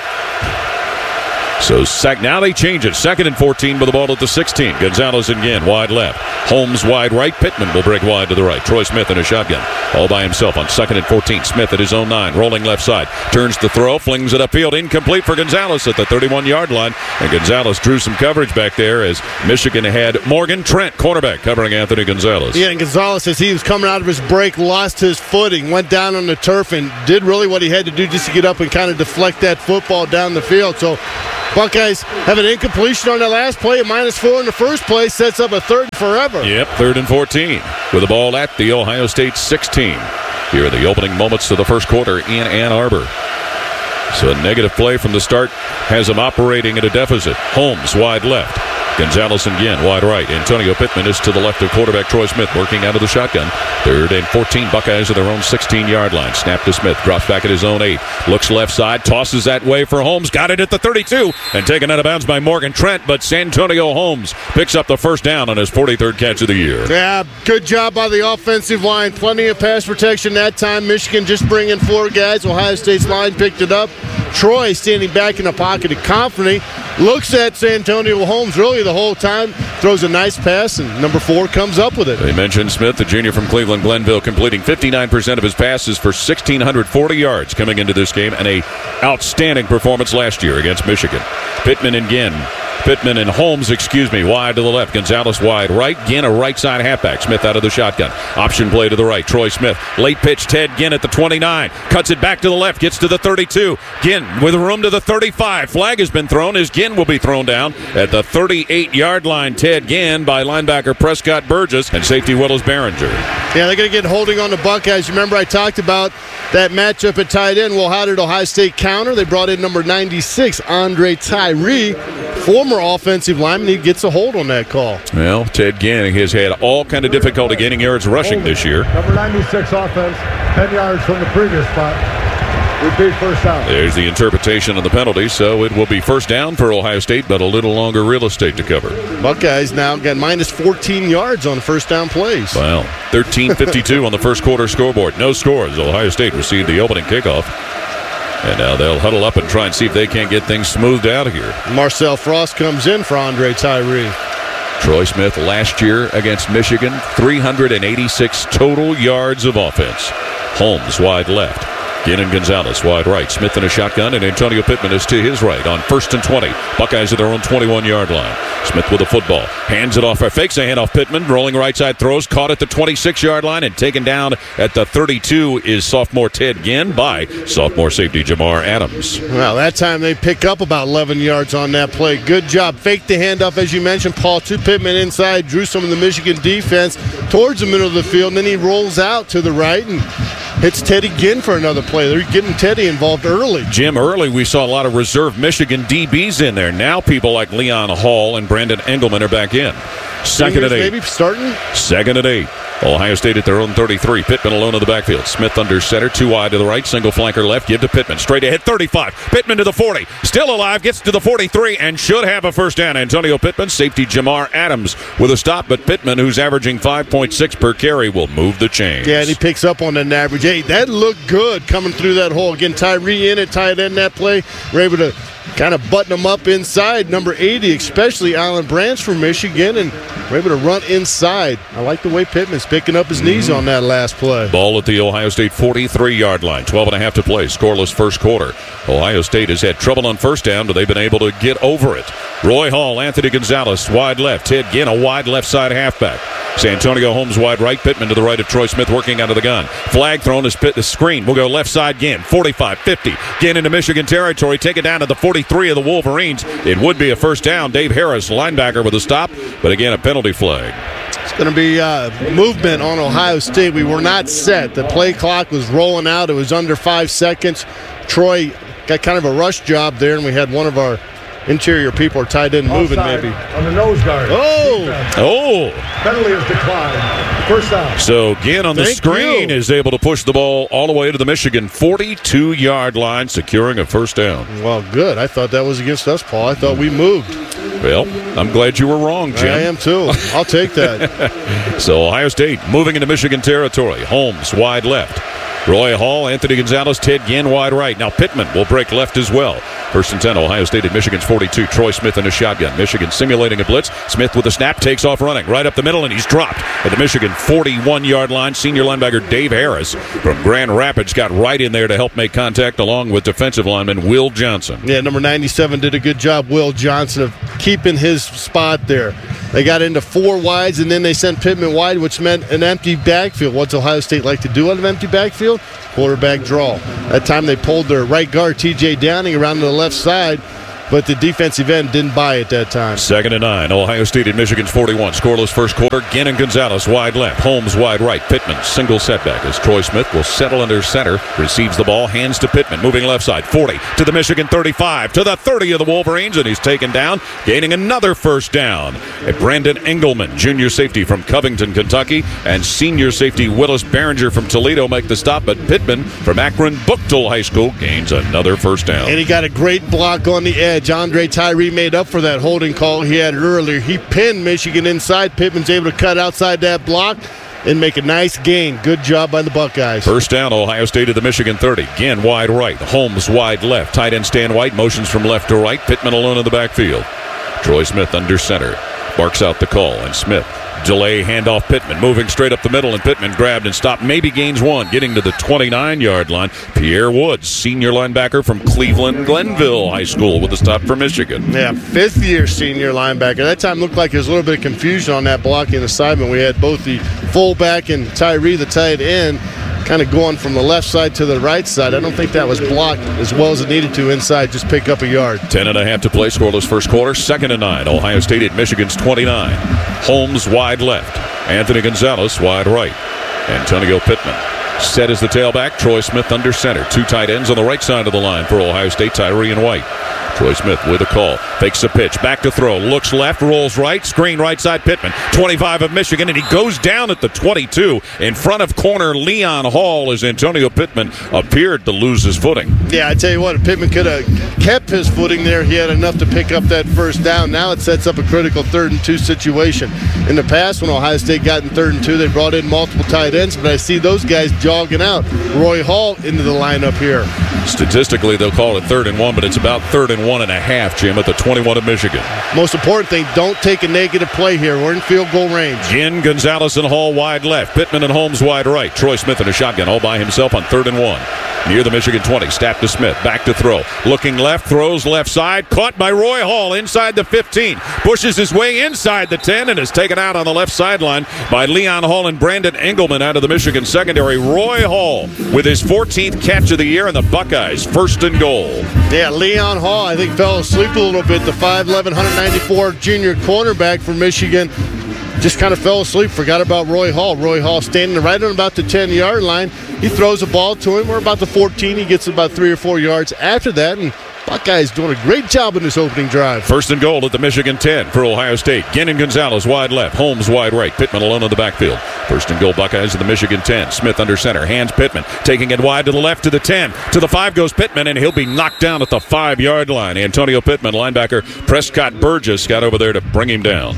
Speaker 21: So now they change it. 2nd and 14 with the ball at the 16. Gonzalez again, wide left. Holmes wide right. Pittman will break wide to the right. Troy Smith in a shotgun. All by himself on 2nd and 14. Smith at his own 9. Rolling left side. Turns to throw. Flings it upfield. Incomplete for Gonzalez at the 31-yard line. And Gonzalez drew some coverage back there as Michigan had Morgan Trent, cornerback, covering Anthony Gonzalez.
Speaker 11: Yeah, and Gonzalez, as he was coming out of his break, lost his footing, went down on the turf, and did really what he had to do just to get up and kind of deflect that football down the field. So Buckeyes have an incompletion on that last play. A -4 in the first play sets up a third forever.
Speaker 21: Yep, 3rd and 14 with the ball at the Ohio State 16. Here are the opening moments of the first quarter in Ann Arbor. So a negative play from the start has them operating at a deficit. Holmes wide left. Gonzalez again wide right. Antonio Pittman is to the left of quarterback Troy Smith, working out of the shotgun. 3rd and 14, Buckeyes at their own 16-yard line. Snap to Smith, drops back at his own 8. Looks left side, tosses that way for Holmes. Got it at the 32, and taken out of bounds by Morgan Trent, but Santonio Holmes picks up the first down on his 43rd catch of the year.
Speaker 11: Yeah, good job by the offensive line. Plenty of pass protection that time. Michigan just bringing 4 guys. Ohio State's line picked it up. Troy standing back in the pocket confidently. Looks at Santonio Holmes really the whole time. Throws a nice pass, and number 4 comes up with it.
Speaker 21: They mentioned Smith, the junior from Cleveland Glenville, completing 59% of his passes for 1,640 yards coming into this game, and a outstanding performance last year against Michigan. Pittman and Holmes, wide to the left. Gonzalez wide right. Ginn, a right side halfback. Smith out of the shotgun. Option play to the right. Troy Smith. Late pitch. Ted Ginn at the 29. Cuts it back to the left. Gets to the 32. Ginn with room to the 35. Flag has been thrown as Ginn will be thrown down at the 38-yard line. Ted Ginn by linebacker Prescott Burgess and safety Willis Behringer.
Speaker 11: Yeah, they're going to get holding on the Buckeyes. Remember I talked about that matchup at tight end. Well, how did Ohio State counter? They brought in number 96, Andre Tyree, former offensive lineman. He gets a hold on that call.
Speaker 21: Well, Ted Ginn has had all kind of difficulty getting yards rushing this year.
Speaker 1: Number 96 offense, 10 yards from the previous spot. Repeat first down.
Speaker 21: There's the interpretation of the penalty, so it will be first down for Ohio State, but a little longer real estate to cover.
Speaker 11: Buckeyes now got -14 yards on first down plays.
Speaker 21: Wow. 13:52 on the first quarter scoreboard. No scores. Ohio State received the opening kickoff. And now they'll huddle up and try and see if they can't get things smoothed out of here.
Speaker 11: Marcel Frost comes in for Andre Tyree.
Speaker 21: Troy Smith last year against Michigan, 386 total yards of offense. Holmes wide left. Ginn and Gonzalez wide right. Smith in a shotgun, and Antonio Pittman is to his right on 1st and 20. Buckeyes at their own 21-yard line. Smith with the football. Hands it off, or fakes a handoff. Pittman rolling right side, throws, caught at the 26-yard line, and taken down at the 32 is sophomore Ted Ginn by sophomore safety Jamar Adams.
Speaker 11: Well, that time they pick up about 11 yards on that play. Good job. Faked the handoff, as you mentioned, Paul, to Pittman inside, drew some of the Michigan defense towards the middle of the field, and then he rolls out to the right and hits Teddy Ginn for another play. They're getting Teddy involved early.
Speaker 21: Jim, early we saw a lot of reserve Michigan DBs in there. Now people like Leon Hall and Brandon Engelman are back in. 2nd and 8.
Speaker 11: Maybe starting?
Speaker 21: 2nd and 8. Ohio State at their own 33. Pittman alone in the backfield. Smith under center, 2 wide to the right, single flanker left. Give to Pittman. Straight ahead, 35. Pittman to the 40. Still alive, gets to the 43 and should have a first down. Antonio Pittman, safety Jamar Adams with a stop, but Pittman, who's averaging 5.6 per carry, will move the chains.
Speaker 11: Yeah, and he picks up on an average. Hey, that looked good coming through that hole. Again, Tyree in at tight end that play. We're able to kind of button them up inside. Number 80, especially Alan Branch from Michigan, and we're able to run inside. I like the way Pittman's picking up his knees on that last play.
Speaker 21: Ball at the Ohio State 43-yard line. 12.5 to play. Scoreless first quarter. Ohio State has had trouble on first down, but they've been able to get over it. Roy Hall, Anthony Gonzalez, wide left. Ted Ginn, a wide left side halfback. Santonio Holmes wide right. Pittman to the right of Troy Smith working out of the gun. Flag thrown as the screen will go left side Ginn. 45, 50. Ginn into Michigan territory. Take it down to the 43 of the Wolverines. It would be a first down. Dave Harris, linebacker, with a stop, but again, a penalty flag.
Speaker 11: It's going to be movement on Ohio State. We were not set. The play clock was rolling out. It was under 5 seconds. Troy got kind of a rush job there, and we had one of our interior people, or tight end, moving maybe.
Speaker 1: On the nose guard.
Speaker 21: Oh!
Speaker 1: Penalty is declined. First down.
Speaker 21: So Ginn on the screen is able to push the ball all the way to the Michigan 42-yard line, securing a first down.
Speaker 11: Well, good. I thought that was against us, Paul. I thought we moved.
Speaker 21: Well, I'm glad you were wrong, Jim.
Speaker 11: I am too. I'll take that.
Speaker 21: So Ohio State moving into Michigan territory. Holmes wide left. Roy Hall, Anthony Gonzalez, Ted Ginn wide right. Now Pittman will break left as well. First and 10, Ohio State at Michigan's 42. Troy Smith in a shotgun. Michigan simulating a blitz. Smith with a snap, takes off running. Right up the middle, and he's dropped at the Michigan 41-yard line. Senior linebacker Dave Harris from Grand Rapids got right in there to help make contact, along with defensive lineman Will Johnson.
Speaker 11: Yeah, number 97 did a good job, Will Johnson, of keeping his spot there. They got into 4 wides, and then they sent Pittman wide, which meant an empty backfield. What's Ohio State like to do out of empty backfield? Quarterback draw. That time they pulled their right guard, T.J. Downing, around to the left side, but the defensive end didn't buy it that time.
Speaker 21: 2nd and 9. Ohio State at Michigan's 41. Scoreless first quarter. Ginn and Gonzalez wide left. Holmes wide right. Pittman single setback as Troy Smith will settle under center. Receives the ball. Hands to Pittman. Moving left side. 40 to the Michigan 35. To the 30 of the Wolverines. And he's taken down. Gaining another first down. Brandon Engelman, junior safety from Covington, Kentucky. And senior safety Willis Behringer from Toledo make the stop. But Pittman from Akron Buchtel High School gains another first down.
Speaker 11: And he got a great block on the edge. Andre Tyree made up for that holding call he had earlier. He pinned Michigan inside. Pittman's able to cut outside that block and make a nice gain. Good job by the Buckeyes.
Speaker 21: First down, Ohio State at the Michigan 30. Ginn wide right. Holmes wide left. Tight end Stan White motions from left to right. Pittman alone in the backfield. Troy Smith under center. Barks out the call, and Smith delay handoff. Pittman moving straight up the middle, and Pittman grabbed and stopped. Maybe gains 1, getting to the 29-yard line. Pierre Woods, senior linebacker from Cleveland Glenville High School, with a stop for Michigan.
Speaker 11: Yeah, 5th-year senior linebacker. That time looked like there was a little bit of confusion on that blocking assignment. We had both the fullback and Tyree, the tight end, kind of going from the left side to the right side. I don't think that was blocked as well as it needed to inside. Just pick up a yard.
Speaker 21: 10.5 to play. Scoreless first quarter. 2nd and 9. Ohio State at Michigan's 29. Holmes wide left. Anthony Gonzalez wide right. Antonio Pittman set as the tailback. Troy Smith under center. 2 tight ends on the right side of the line for Ohio State, Tyree and White. Troy Smith with a call. Fakes a pitch. Back to throw. Looks left. Rolls right. Screen right side. Pittman. 25 of Michigan. And he goes down at the 22 in front of corner Leon Hall as Antonio Pittman appeared to lose his footing.
Speaker 11: Yeah, I tell you what, if Pittman could have kept his footing there, he had enough to pick up that first down. Now it sets up a critical 3rd and 2 situation. In the past, when Ohio State got in 3rd and 2, they brought in multiple tight ends, but I see those guys jogging out. Roy Hall into the lineup here.
Speaker 21: Statistically, they'll call it 3rd and 1, but it's about 3rd and 1.5, Jim, at the 21 of Michigan.
Speaker 11: Most important thing, don't take a negative play here. We're in field goal range.
Speaker 21: Ginn, Gonzalez, and Hall wide left. Pittman and Holmes wide right. Troy Smith in a shotgun all by himself on 3rd and 1. Near the Michigan 20. Snap to Smith. Back to throw. Looking left. Throws left side. Caught by Roy Hall inside the 15. Pushes his way inside the 10 and is taken out on the left sideline by Leon Hall and Brandon Engelman out of the Michigan secondary. Roy Hall with his 14th catch of the year, and the Buckeyes 1st and goal.
Speaker 11: Yeah, Leon Hall, I think, fell asleep a little bit. The 5'11", 194 junior cornerback from Michigan just kind of fell asleep, forgot about Roy Hall. Roy Hall standing right on about the 10-yard line. He throws a ball to him. We're about the 14. He gets about 3 or 4 yards after that, and Buckeyes doing a great job in this opening drive.
Speaker 21: 1st and goal at the Michigan 10 for Ohio State. Ginn and Gonzalez wide left. Holmes wide right. Pittman alone in the backfield. 1st and goal Buckeyes at the Michigan 10. Smith under center. Hands Pittman. Taking it wide to the left to the 10. To the 5 goes Pittman, and he'll be knocked down at the 5-yard line. Antonio Pittman, linebacker Prescott Burgess, got over there to bring him down.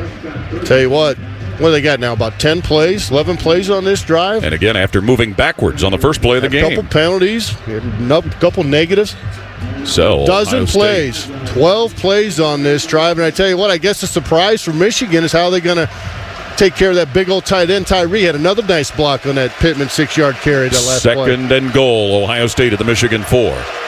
Speaker 11: Tell you what do they got now? About 10 plays, 11 plays on this drive.
Speaker 21: And again, after moving backwards on the first play of the game.
Speaker 11: A couple penalties, a couple negatives.
Speaker 21: So,
Speaker 11: dozen plays, 12 plays on this drive. And I tell you what, I guess the surprise for Michigan is how they're going to take care of that big old tight end. Tyree had another nice block on that Pittman 6-yard carry that last play.
Speaker 21: 2nd and goal, Ohio State at the Michigan 4.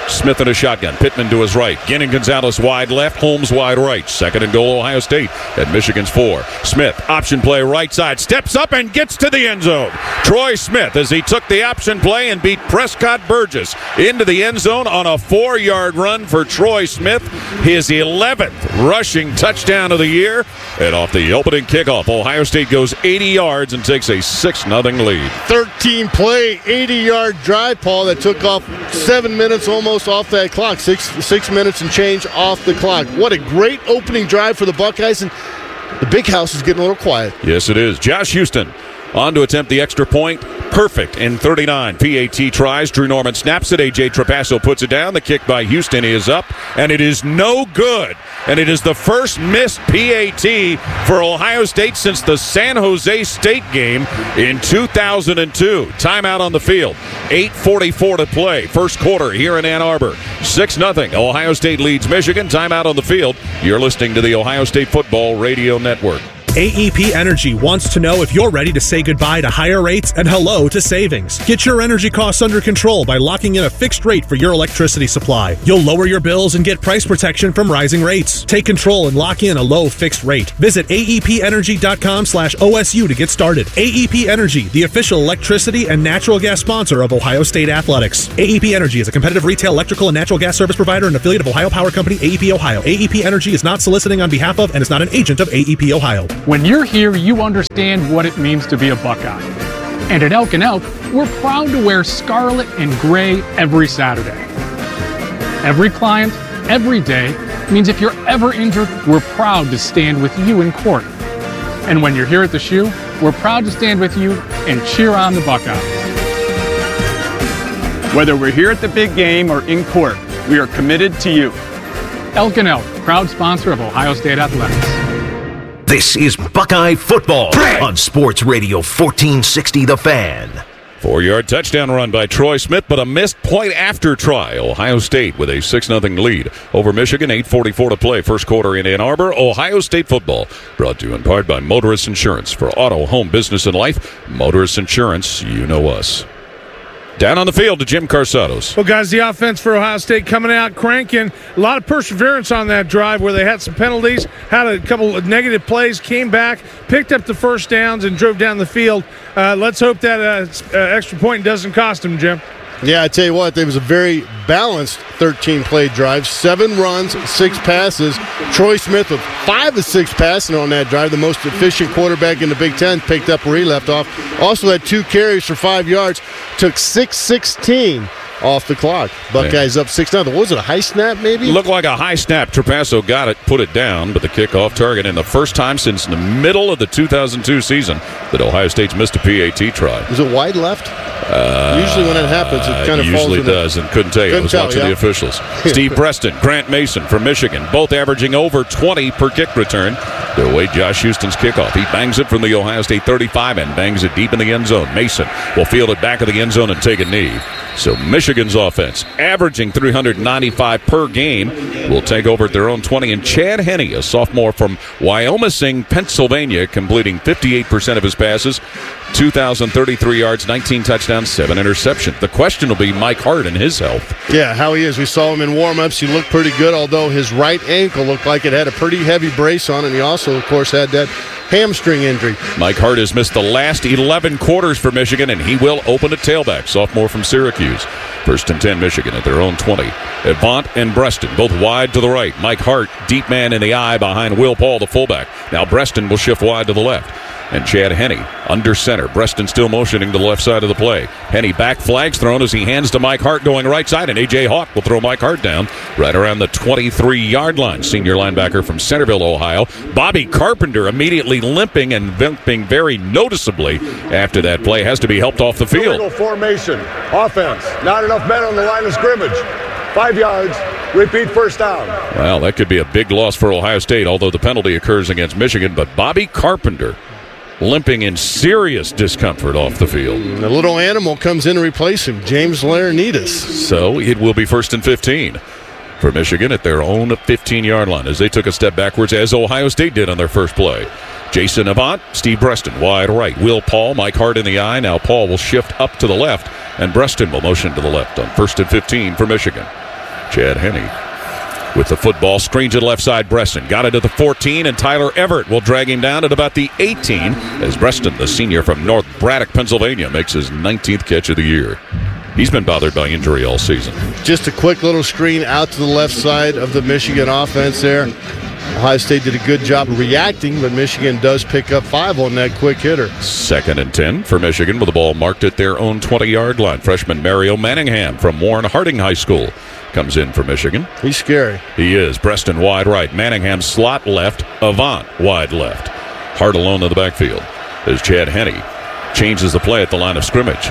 Speaker 21: Smith in a shotgun. Pittman to his right. Gannon Gonzalez wide left. Holmes wide right. 2nd and goal, Ohio State at Michigan's 4. Smith, option play right side. Steps up and gets to the end zone. Troy Smith, as he took the option play and beat Prescott Burgess into the end zone on a 4-yard run for Troy Smith. His 11th rushing touchdown of the year. And off the opening kickoff, Ohio State goes 80 yards and takes a 6-0 lead.
Speaker 11: 13-play, 80-yard drive, Paul, that took off 7 minutes almost off that clock. Six minutes and change off the clock. What a great opening drive for the Buckeyes, and the big house is getting a little quiet.
Speaker 21: Yes, it is. Josh Houston on to attempt the extra point. Perfect in 39 PAT tries. Drew Norman snaps it. A.J. Trapasso puts it down. The kick by Houston is up, and it is no good. And it is the first missed PAT for Ohio State since the San Jose State game in 2002. Timeout on the field. 8:44 to play. First quarter here in Ann Arbor. 6-0. Ohio State leads Michigan. Timeout on the field. You're listening to the Ohio State Football Radio Network.
Speaker 16: AEP Energy wants to know if you're ready to say goodbye to higher rates and hello to savings. Get your energy costs under control by locking in a fixed rate for your electricity supply. You'll lower your bills and get price protection from rising rates. Take control and lock in a low fixed rate. Visit aepenergy.com/OSU to get started. AEP Energy, the official electricity and natural gas sponsor of Ohio State Athletics. AEP Energy is a competitive retail electrical and natural gas service provider and affiliate of Ohio Power Company, AEP Ohio. AEP Energy is not soliciting on behalf of and is not an agent of AEP Ohio.
Speaker 2: When you're here, you understand what it means to be a Buckeye. And at Elk & Elk, we're proud to wear scarlet and gray every Saturday. Every client, every day, means if you're ever injured, we're proud to stand with you in court. And when you're here at the shoe, we're proud to stand with you and cheer on the Buckeyes.
Speaker 22: Whether we're here at the big game or in court, we are committed to you.
Speaker 2: Elk & Elk, proud sponsor of Ohio State Athletics.
Speaker 4: This is Buckeye Football on Sports Radio 1460 The Fan.
Speaker 21: 4-yard touchdown run by Troy Smith, but a missed point after try. Ohio State with a 6-0 lead over Michigan. 8:44 to play. First quarter in Ann Arbor. Ohio State football brought to you in part by Motorist Insurance. For auto, home, business, and life, Motorist Insurance, you know us. Down on the field to Jim Carsados.
Speaker 23: Well, guys, the offense for Ohio State coming out, cranking. A lot of perseverance on that drive where they had some penalties, had a couple of negative plays, came back, picked up the first downs, and drove down the field. Let's hope that extra point doesn't cost them, Jim.
Speaker 11: Yeah, I tell you what, there was a very balanced 13-play drive. 7 runs, 6 passes. Troy Smith with 5 of 6 passing on that drive, the most efficient quarterback in the Big Ten, picked up where he left off. Also had 2 carries for 5 yards, took 6:16 off the clock. Buckeyes up 6-0. What was it, a high snap maybe?
Speaker 21: Looked like a high snap. Trapasso got it, put it down, but the kickoff target. And the first time since the middle of the 2002 season that Ohio State's missed a PAT try.
Speaker 11: Was it wide left? Usually when it happens, it kind of falls in.
Speaker 21: Usually does, and couldn't tell you. I was watching the officials. Steve Preston, Grant Mason from Michigan, both averaging over 20 per kick return. To await Josh Houston's kickoff. He bangs it from the Ohio State 35 and bangs it deep in the end zone. Mason will field it back of the end zone and take a knee. So Michigan's offense, averaging 395 per game, will take over at their own 20. And Chad Henne, a sophomore from Wyoming, Pennsylvania, completing 58% of his passes, 2,033 yards, 19 touchdowns, 7 interceptions. The question will be Mike Hart and his health.
Speaker 11: Yeah, how he is. We saw him in warm-ups. He looked pretty good, although his right ankle looked like it had a pretty heavy brace on it. And he also, of course, had that hamstring injury.
Speaker 21: Mike Hart has missed the last 11 quarters for Michigan, and he will open at tailback, sophomore from Syracuse. First and 10, Michigan at their own 20. Avant and Breston, both wide to the right. Mike Hart, deep man in the eye behind Will Paul, the fullback. Now Breston will shift wide to the left. And Chad Henne under center. Breston still motioning to the left side of the play. Henne back, flags thrown as he hands to Mike Hart going right side, and A.J. Hawk will throw Mike Hart down right around the 23-yard line. Senior linebacker from Centerville, Ohio. Bobby Carpenter immediately limping and limping very noticeably after that play. Has to be helped off the field.
Speaker 1: Illegal formation. Offense. Not enough men on the line of scrimmage. 5 yards. Repeat first down.
Speaker 21: Well, that could be a big loss for Ohio State, although the penalty occurs against Michigan. But Bobby Carpenter limping in serious discomfort off the field.
Speaker 11: The little animal comes in to replace him, James Laurinaitis.
Speaker 21: So it will be first and 15 for Michigan at their own 15-yard line as they took a step backwards, as Ohio State did on their first play. Jason Avant, Steve Breston wide right. Will Paul, Mike Hart in the eye. Now Paul will shift up to the left, and Breston will motion to the left on first and 15 for Michigan. Chad Henne with the football, screen to the left side. Breston got it to the 14, and Tyler Everett will drag him down at about the 18 as Breston, the senior from North Braddock, Pennsylvania, makes his 19th catch of the year. He's been bothered by injury all season.
Speaker 11: Just a quick little screen out to the left side of the Michigan offense there. Ohio State did a good job reacting, but Michigan does pick up 5 on that quick hitter.
Speaker 21: 2nd and 10 for Michigan with the ball marked at their own 20-yard line. Freshman Mario Manningham from Warren Harding High School comes in for Michigan.
Speaker 11: He's scary.
Speaker 21: He is. Breston wide right. Manningham slot left. Avant wide left. Hart alone in the backfield as Chad Henne changes the play at the line of scrimmage.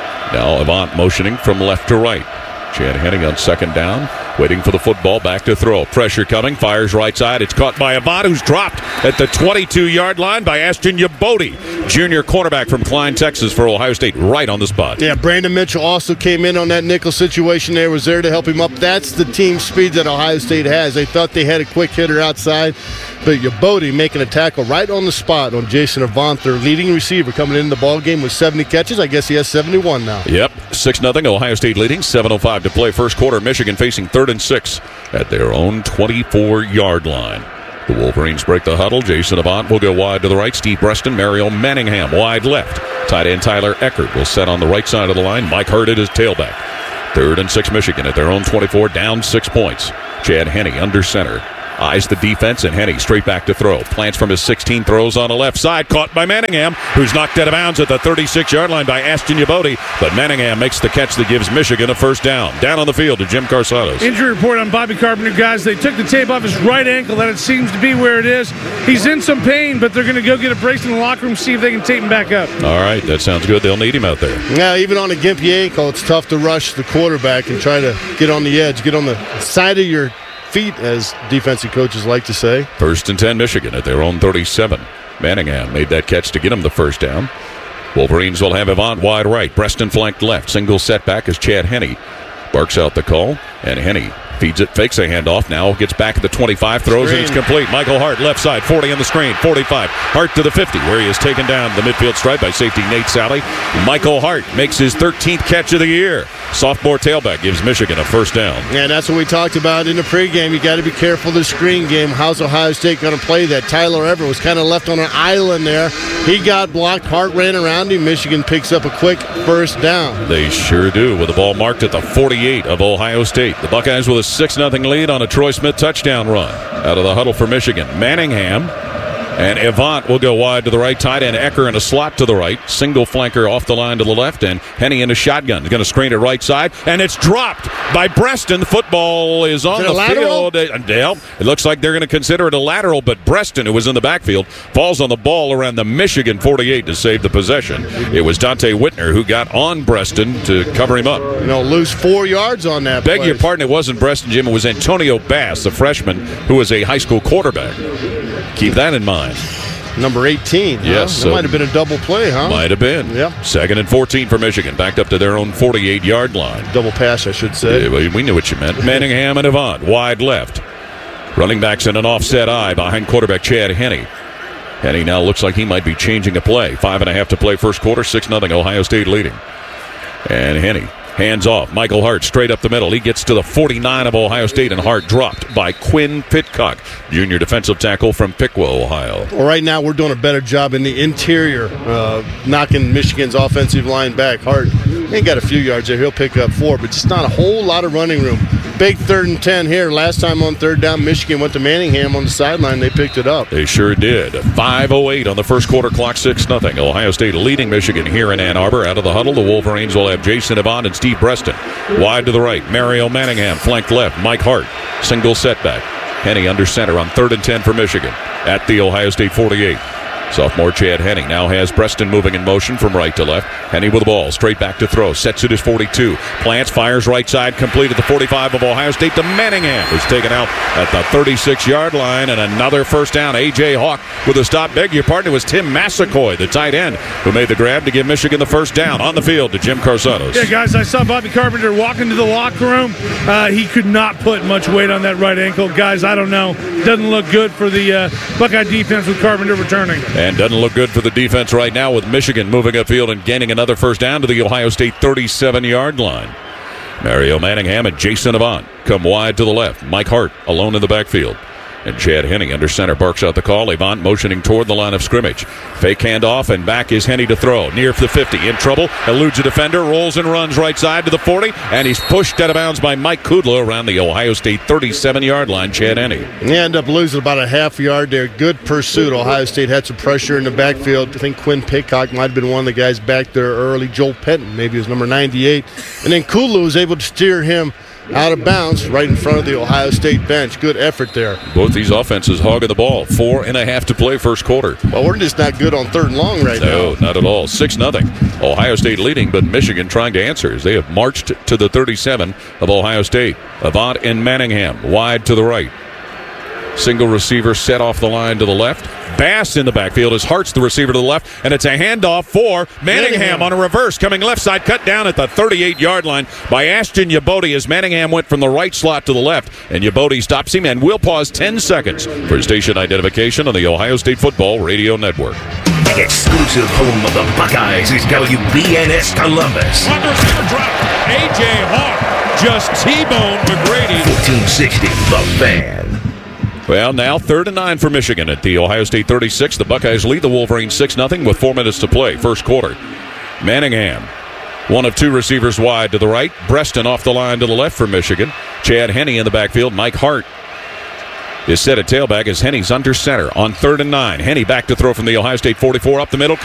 Speaker 21: Now Avant motioning from left to right. Chad Henne on 2nd down, waiting for the football, back to throw. Pressure coming, fires right side. It's caught by Avant, who's dropped at the 22-yard line by Ashton Yabodi, junior cornerback from Klein, Texas for Ohio State, right on the spot.
Speaker 11: Yeah, Brandon Mitchell also came in on that nickel situation there, was there to help him up. That's the team speed that Ohio State has. They thought they had a quick hitter outside, but Yabodi making a tackle right on the spot on Jason Avant, their leading receiver, coming into the ball game with 70 catches. I guess he has 71 now.
Speaker 21: Yep, 6-0, Ohio State leading, 7:05 to play first quarter. Michigan facing 3rd and 6 at their own 24-yard line. The Wolverines break the huddle. Jason Avant will go wide to the right. Steve Breston, Mario Manningham wide left. Tight end Tyler Eckert will set on the right side of the line. Mike Hurt at his tailback. 3rd and 6 Michigan at their own 24, down 6 points. Chad Henne under center. Eyes the defense, and Henne straight back to throw. Plants from his 16, throws on the left side. Caught by Manningham, who's knocked out of bounds at the 36-yard line by Ashton Yabodi. But Manningham makes the catch that gives Michigan a first down. Down on the field to Jim Carsados.
Speaker 23: Injury report on Bobby Carpenter, guys. They took the tape off his right ankle. That it seems to be where it is. He's in some pain, but they're going to go get a brace in the locker room, see if they can tape him back up.
Speaker 21: All right, that sounds good. They'll need him out there.
Speaker 11: Yeah, even on a gimpy ankle, it's tough to rush the quarterback and try to get on the edge, get on the side of your feet, as defensive coaches like to say.
Speaker 21: 1st and 10 Michigan at their own 37. Manningham made that catch to get him the first down. Wolverines will have Avant wide right. Breston flanked left. Single setback as Chad Henne barks out the call. And Henne feeds it, fakes a handoff. Now gets back at the 25, throws, and it's complete. Michael Hart, left side, 40 on the screen, 45. Hart to the 50, where he is taken down the midfield stripe by safety Nate Sally. Michael Hart makes his 13th catch of the year. Sophomore tailback gives Michigan a first down.
Speaker 11: Yeah, that's what we talked about in the pregame. You got to be careful of the screen game. How's Ohio State going to play that? Tyler Everett was kind of left on an island there. He got blocked. Hart ran around him. Michigan picks up a quick first down.
Speaker 21: They sure do, with the ball marked at the 48 of Ohio State. The Buckeyes with a 6-0 lead on a Troy Smith touchdown run. Out of the huddle for Michigan, Manningham and Avant will go wide to the right. Tight end Ecker in a slot to the right. Single flanker off the line to the left, and Henne in a shotgun. He's going to screen it right side, and it's dropped by Breston. The football is on the field. It looks like they're going to consider it a lateral, but Breston, who was in the backfield, falls on the ball around the Michigan 48 to save the possession. It was Dante Whitner who got on Breston to cover him up.
Speaker 11: Lose 4 yards on that.
Speaker 21: Beg your pardon, it wasn't Breston, Jim. It was Antonio Bass, the freshman, who was a high school quarterback. Keep that in mind.
Speaker 11: Number 18.
Speaker 21: Yes.
Speaker 11: That might have been a double play, huh?
Speaker 21: Might have been.
Speaker 11: Yep.
Speaker 21: 2nd and 14 for Michigan, backed up to their own 48-yard line.
Speaker 11: Double pass, I should say.
Speaker 21: Yeah, we knew what you meant. Manningham and Avant, wide left. Running backs in an offset eye behind quarterback Chad Henne. Henne now looks like he might be changing a play. 5.5 to play first quarter, 6-0 Ohio State leading. And Henne hands off. Michael Hart straight up the middle. He gets to the 49 of Ohio State, and Hart dropped by Quinn Pitcock, junior defensive tackle from Piqua, Ohio.
Speaker 11: Well, right now we're doing a better job in the interior, knocking Michigan's offensive line back. Hart ain't got a few yards there. He'll pick up 4, but just not a whole lot of running room. Big 3rd and 10 here. Last time on 3rd down, Michigan went to Manningham on the sideline. They picked it up.
Speaker 21: They sure did. 5:08 on the first quarter clock, 6-0. Ohio State leading Michigan here in Ann Arbor. Out of the huddle, the Wolverines will have Jason Avant and Steve Breston. Wide to the right, Mario Manningham, flanked left, Mike Hart. Single setback. Henne under center on 3rd and 10 for Michigan at the Ohio State 48. Sophomore Chad Henne now has Breston moving in motion from right to left. Henne with the ball, straight back to throw. Sets it as 42. Plants, fires right side, complete at the 45 of Ohio State to Manningham, who's taken out at the 36-yard line, and another first down. A.J. Hawk with a stop. Beg your pardon, it was Tim Massacoy, the tight end, who made the grab to give Michigan the first down. On the field to Jim Carsados.
Speaker 23: Yeah, guys, I saw Bobby Carpenter walk into the locker room. He could not put much weight on that right ankle. Guys, I don't know. Doesn't look good for the Buckeye defense with Carpenter returning.
Speaker 21: And doesn't look good for the defense right now with Michigan moving upfield and gaining another first down to the Ohio State 37-yard line. Mario Manningham and Jason Avant come wide to the left. Mike Hart alone in the backfield. And Chad Henne under center barks out the call. Avant motioning toward the line of scrimmage. Fake handoff, and back is Henne to throw. Near the 50. In trouble. Eludes a defender. Rolls and runs right side to the 40. And he's pushed out of bounds by Mike Kudla around the Ohio State 37-yard line. Chad Henne.
Speaker 11: They end up losing about a half yard there. Good pursuit. Ohio State had some pressure in the backfield. I think Quinn Paycock might have been one of the guys back there early. Joel Pettin, maybe he was number 98. And then Kudla was able to steer him out of bounds right in front of the Ohio State bench. Good effort there.
Speaker 21: Both these offenses hogging the ball. 4.5 to play first quarter.
Speaker 11: Well, we're just not good on third and long right now.
Speaker 21: No, not at all. 6-0. Ohio State leading, but Michigan trying to answer as they have marched to the 37 of Ohio State. Avant and Manningham wide to the right. Single receiver set off the line to the left. Bass in the backfield as Hart's the receiver to the left, and it's a handoff for Manningham on a reverse, coming left side, cut down at the 38-yard line by Ashton Yabodi as Manningham went from the right slot to the left, and Yabodi stops him, and we'll pause 10 seconds for station identification on the Ohio State Football Radio Network.
Speaker 4: The exclusive home of the Buckeyes is WBNS Columbus.
Speaker 21: A.J. Hart just T-boned McGrady.
Speaker 4: 1460, The Fan.
Speaker 21: Well, now 3rd and 9 for Michigan at the Ohio State 36. The Buckeyes lead the Wolverines 6-0 with 4 minutes to play. First quarter. Manningham, one of two receivers wide to the right. Breston off the line to the left for Michigan. Chad Henne in the backfield. Mike Hart is set at tailback as Henne's under center on 3rd and 9. Henne back to throw from the Ohio State 44 up the middle.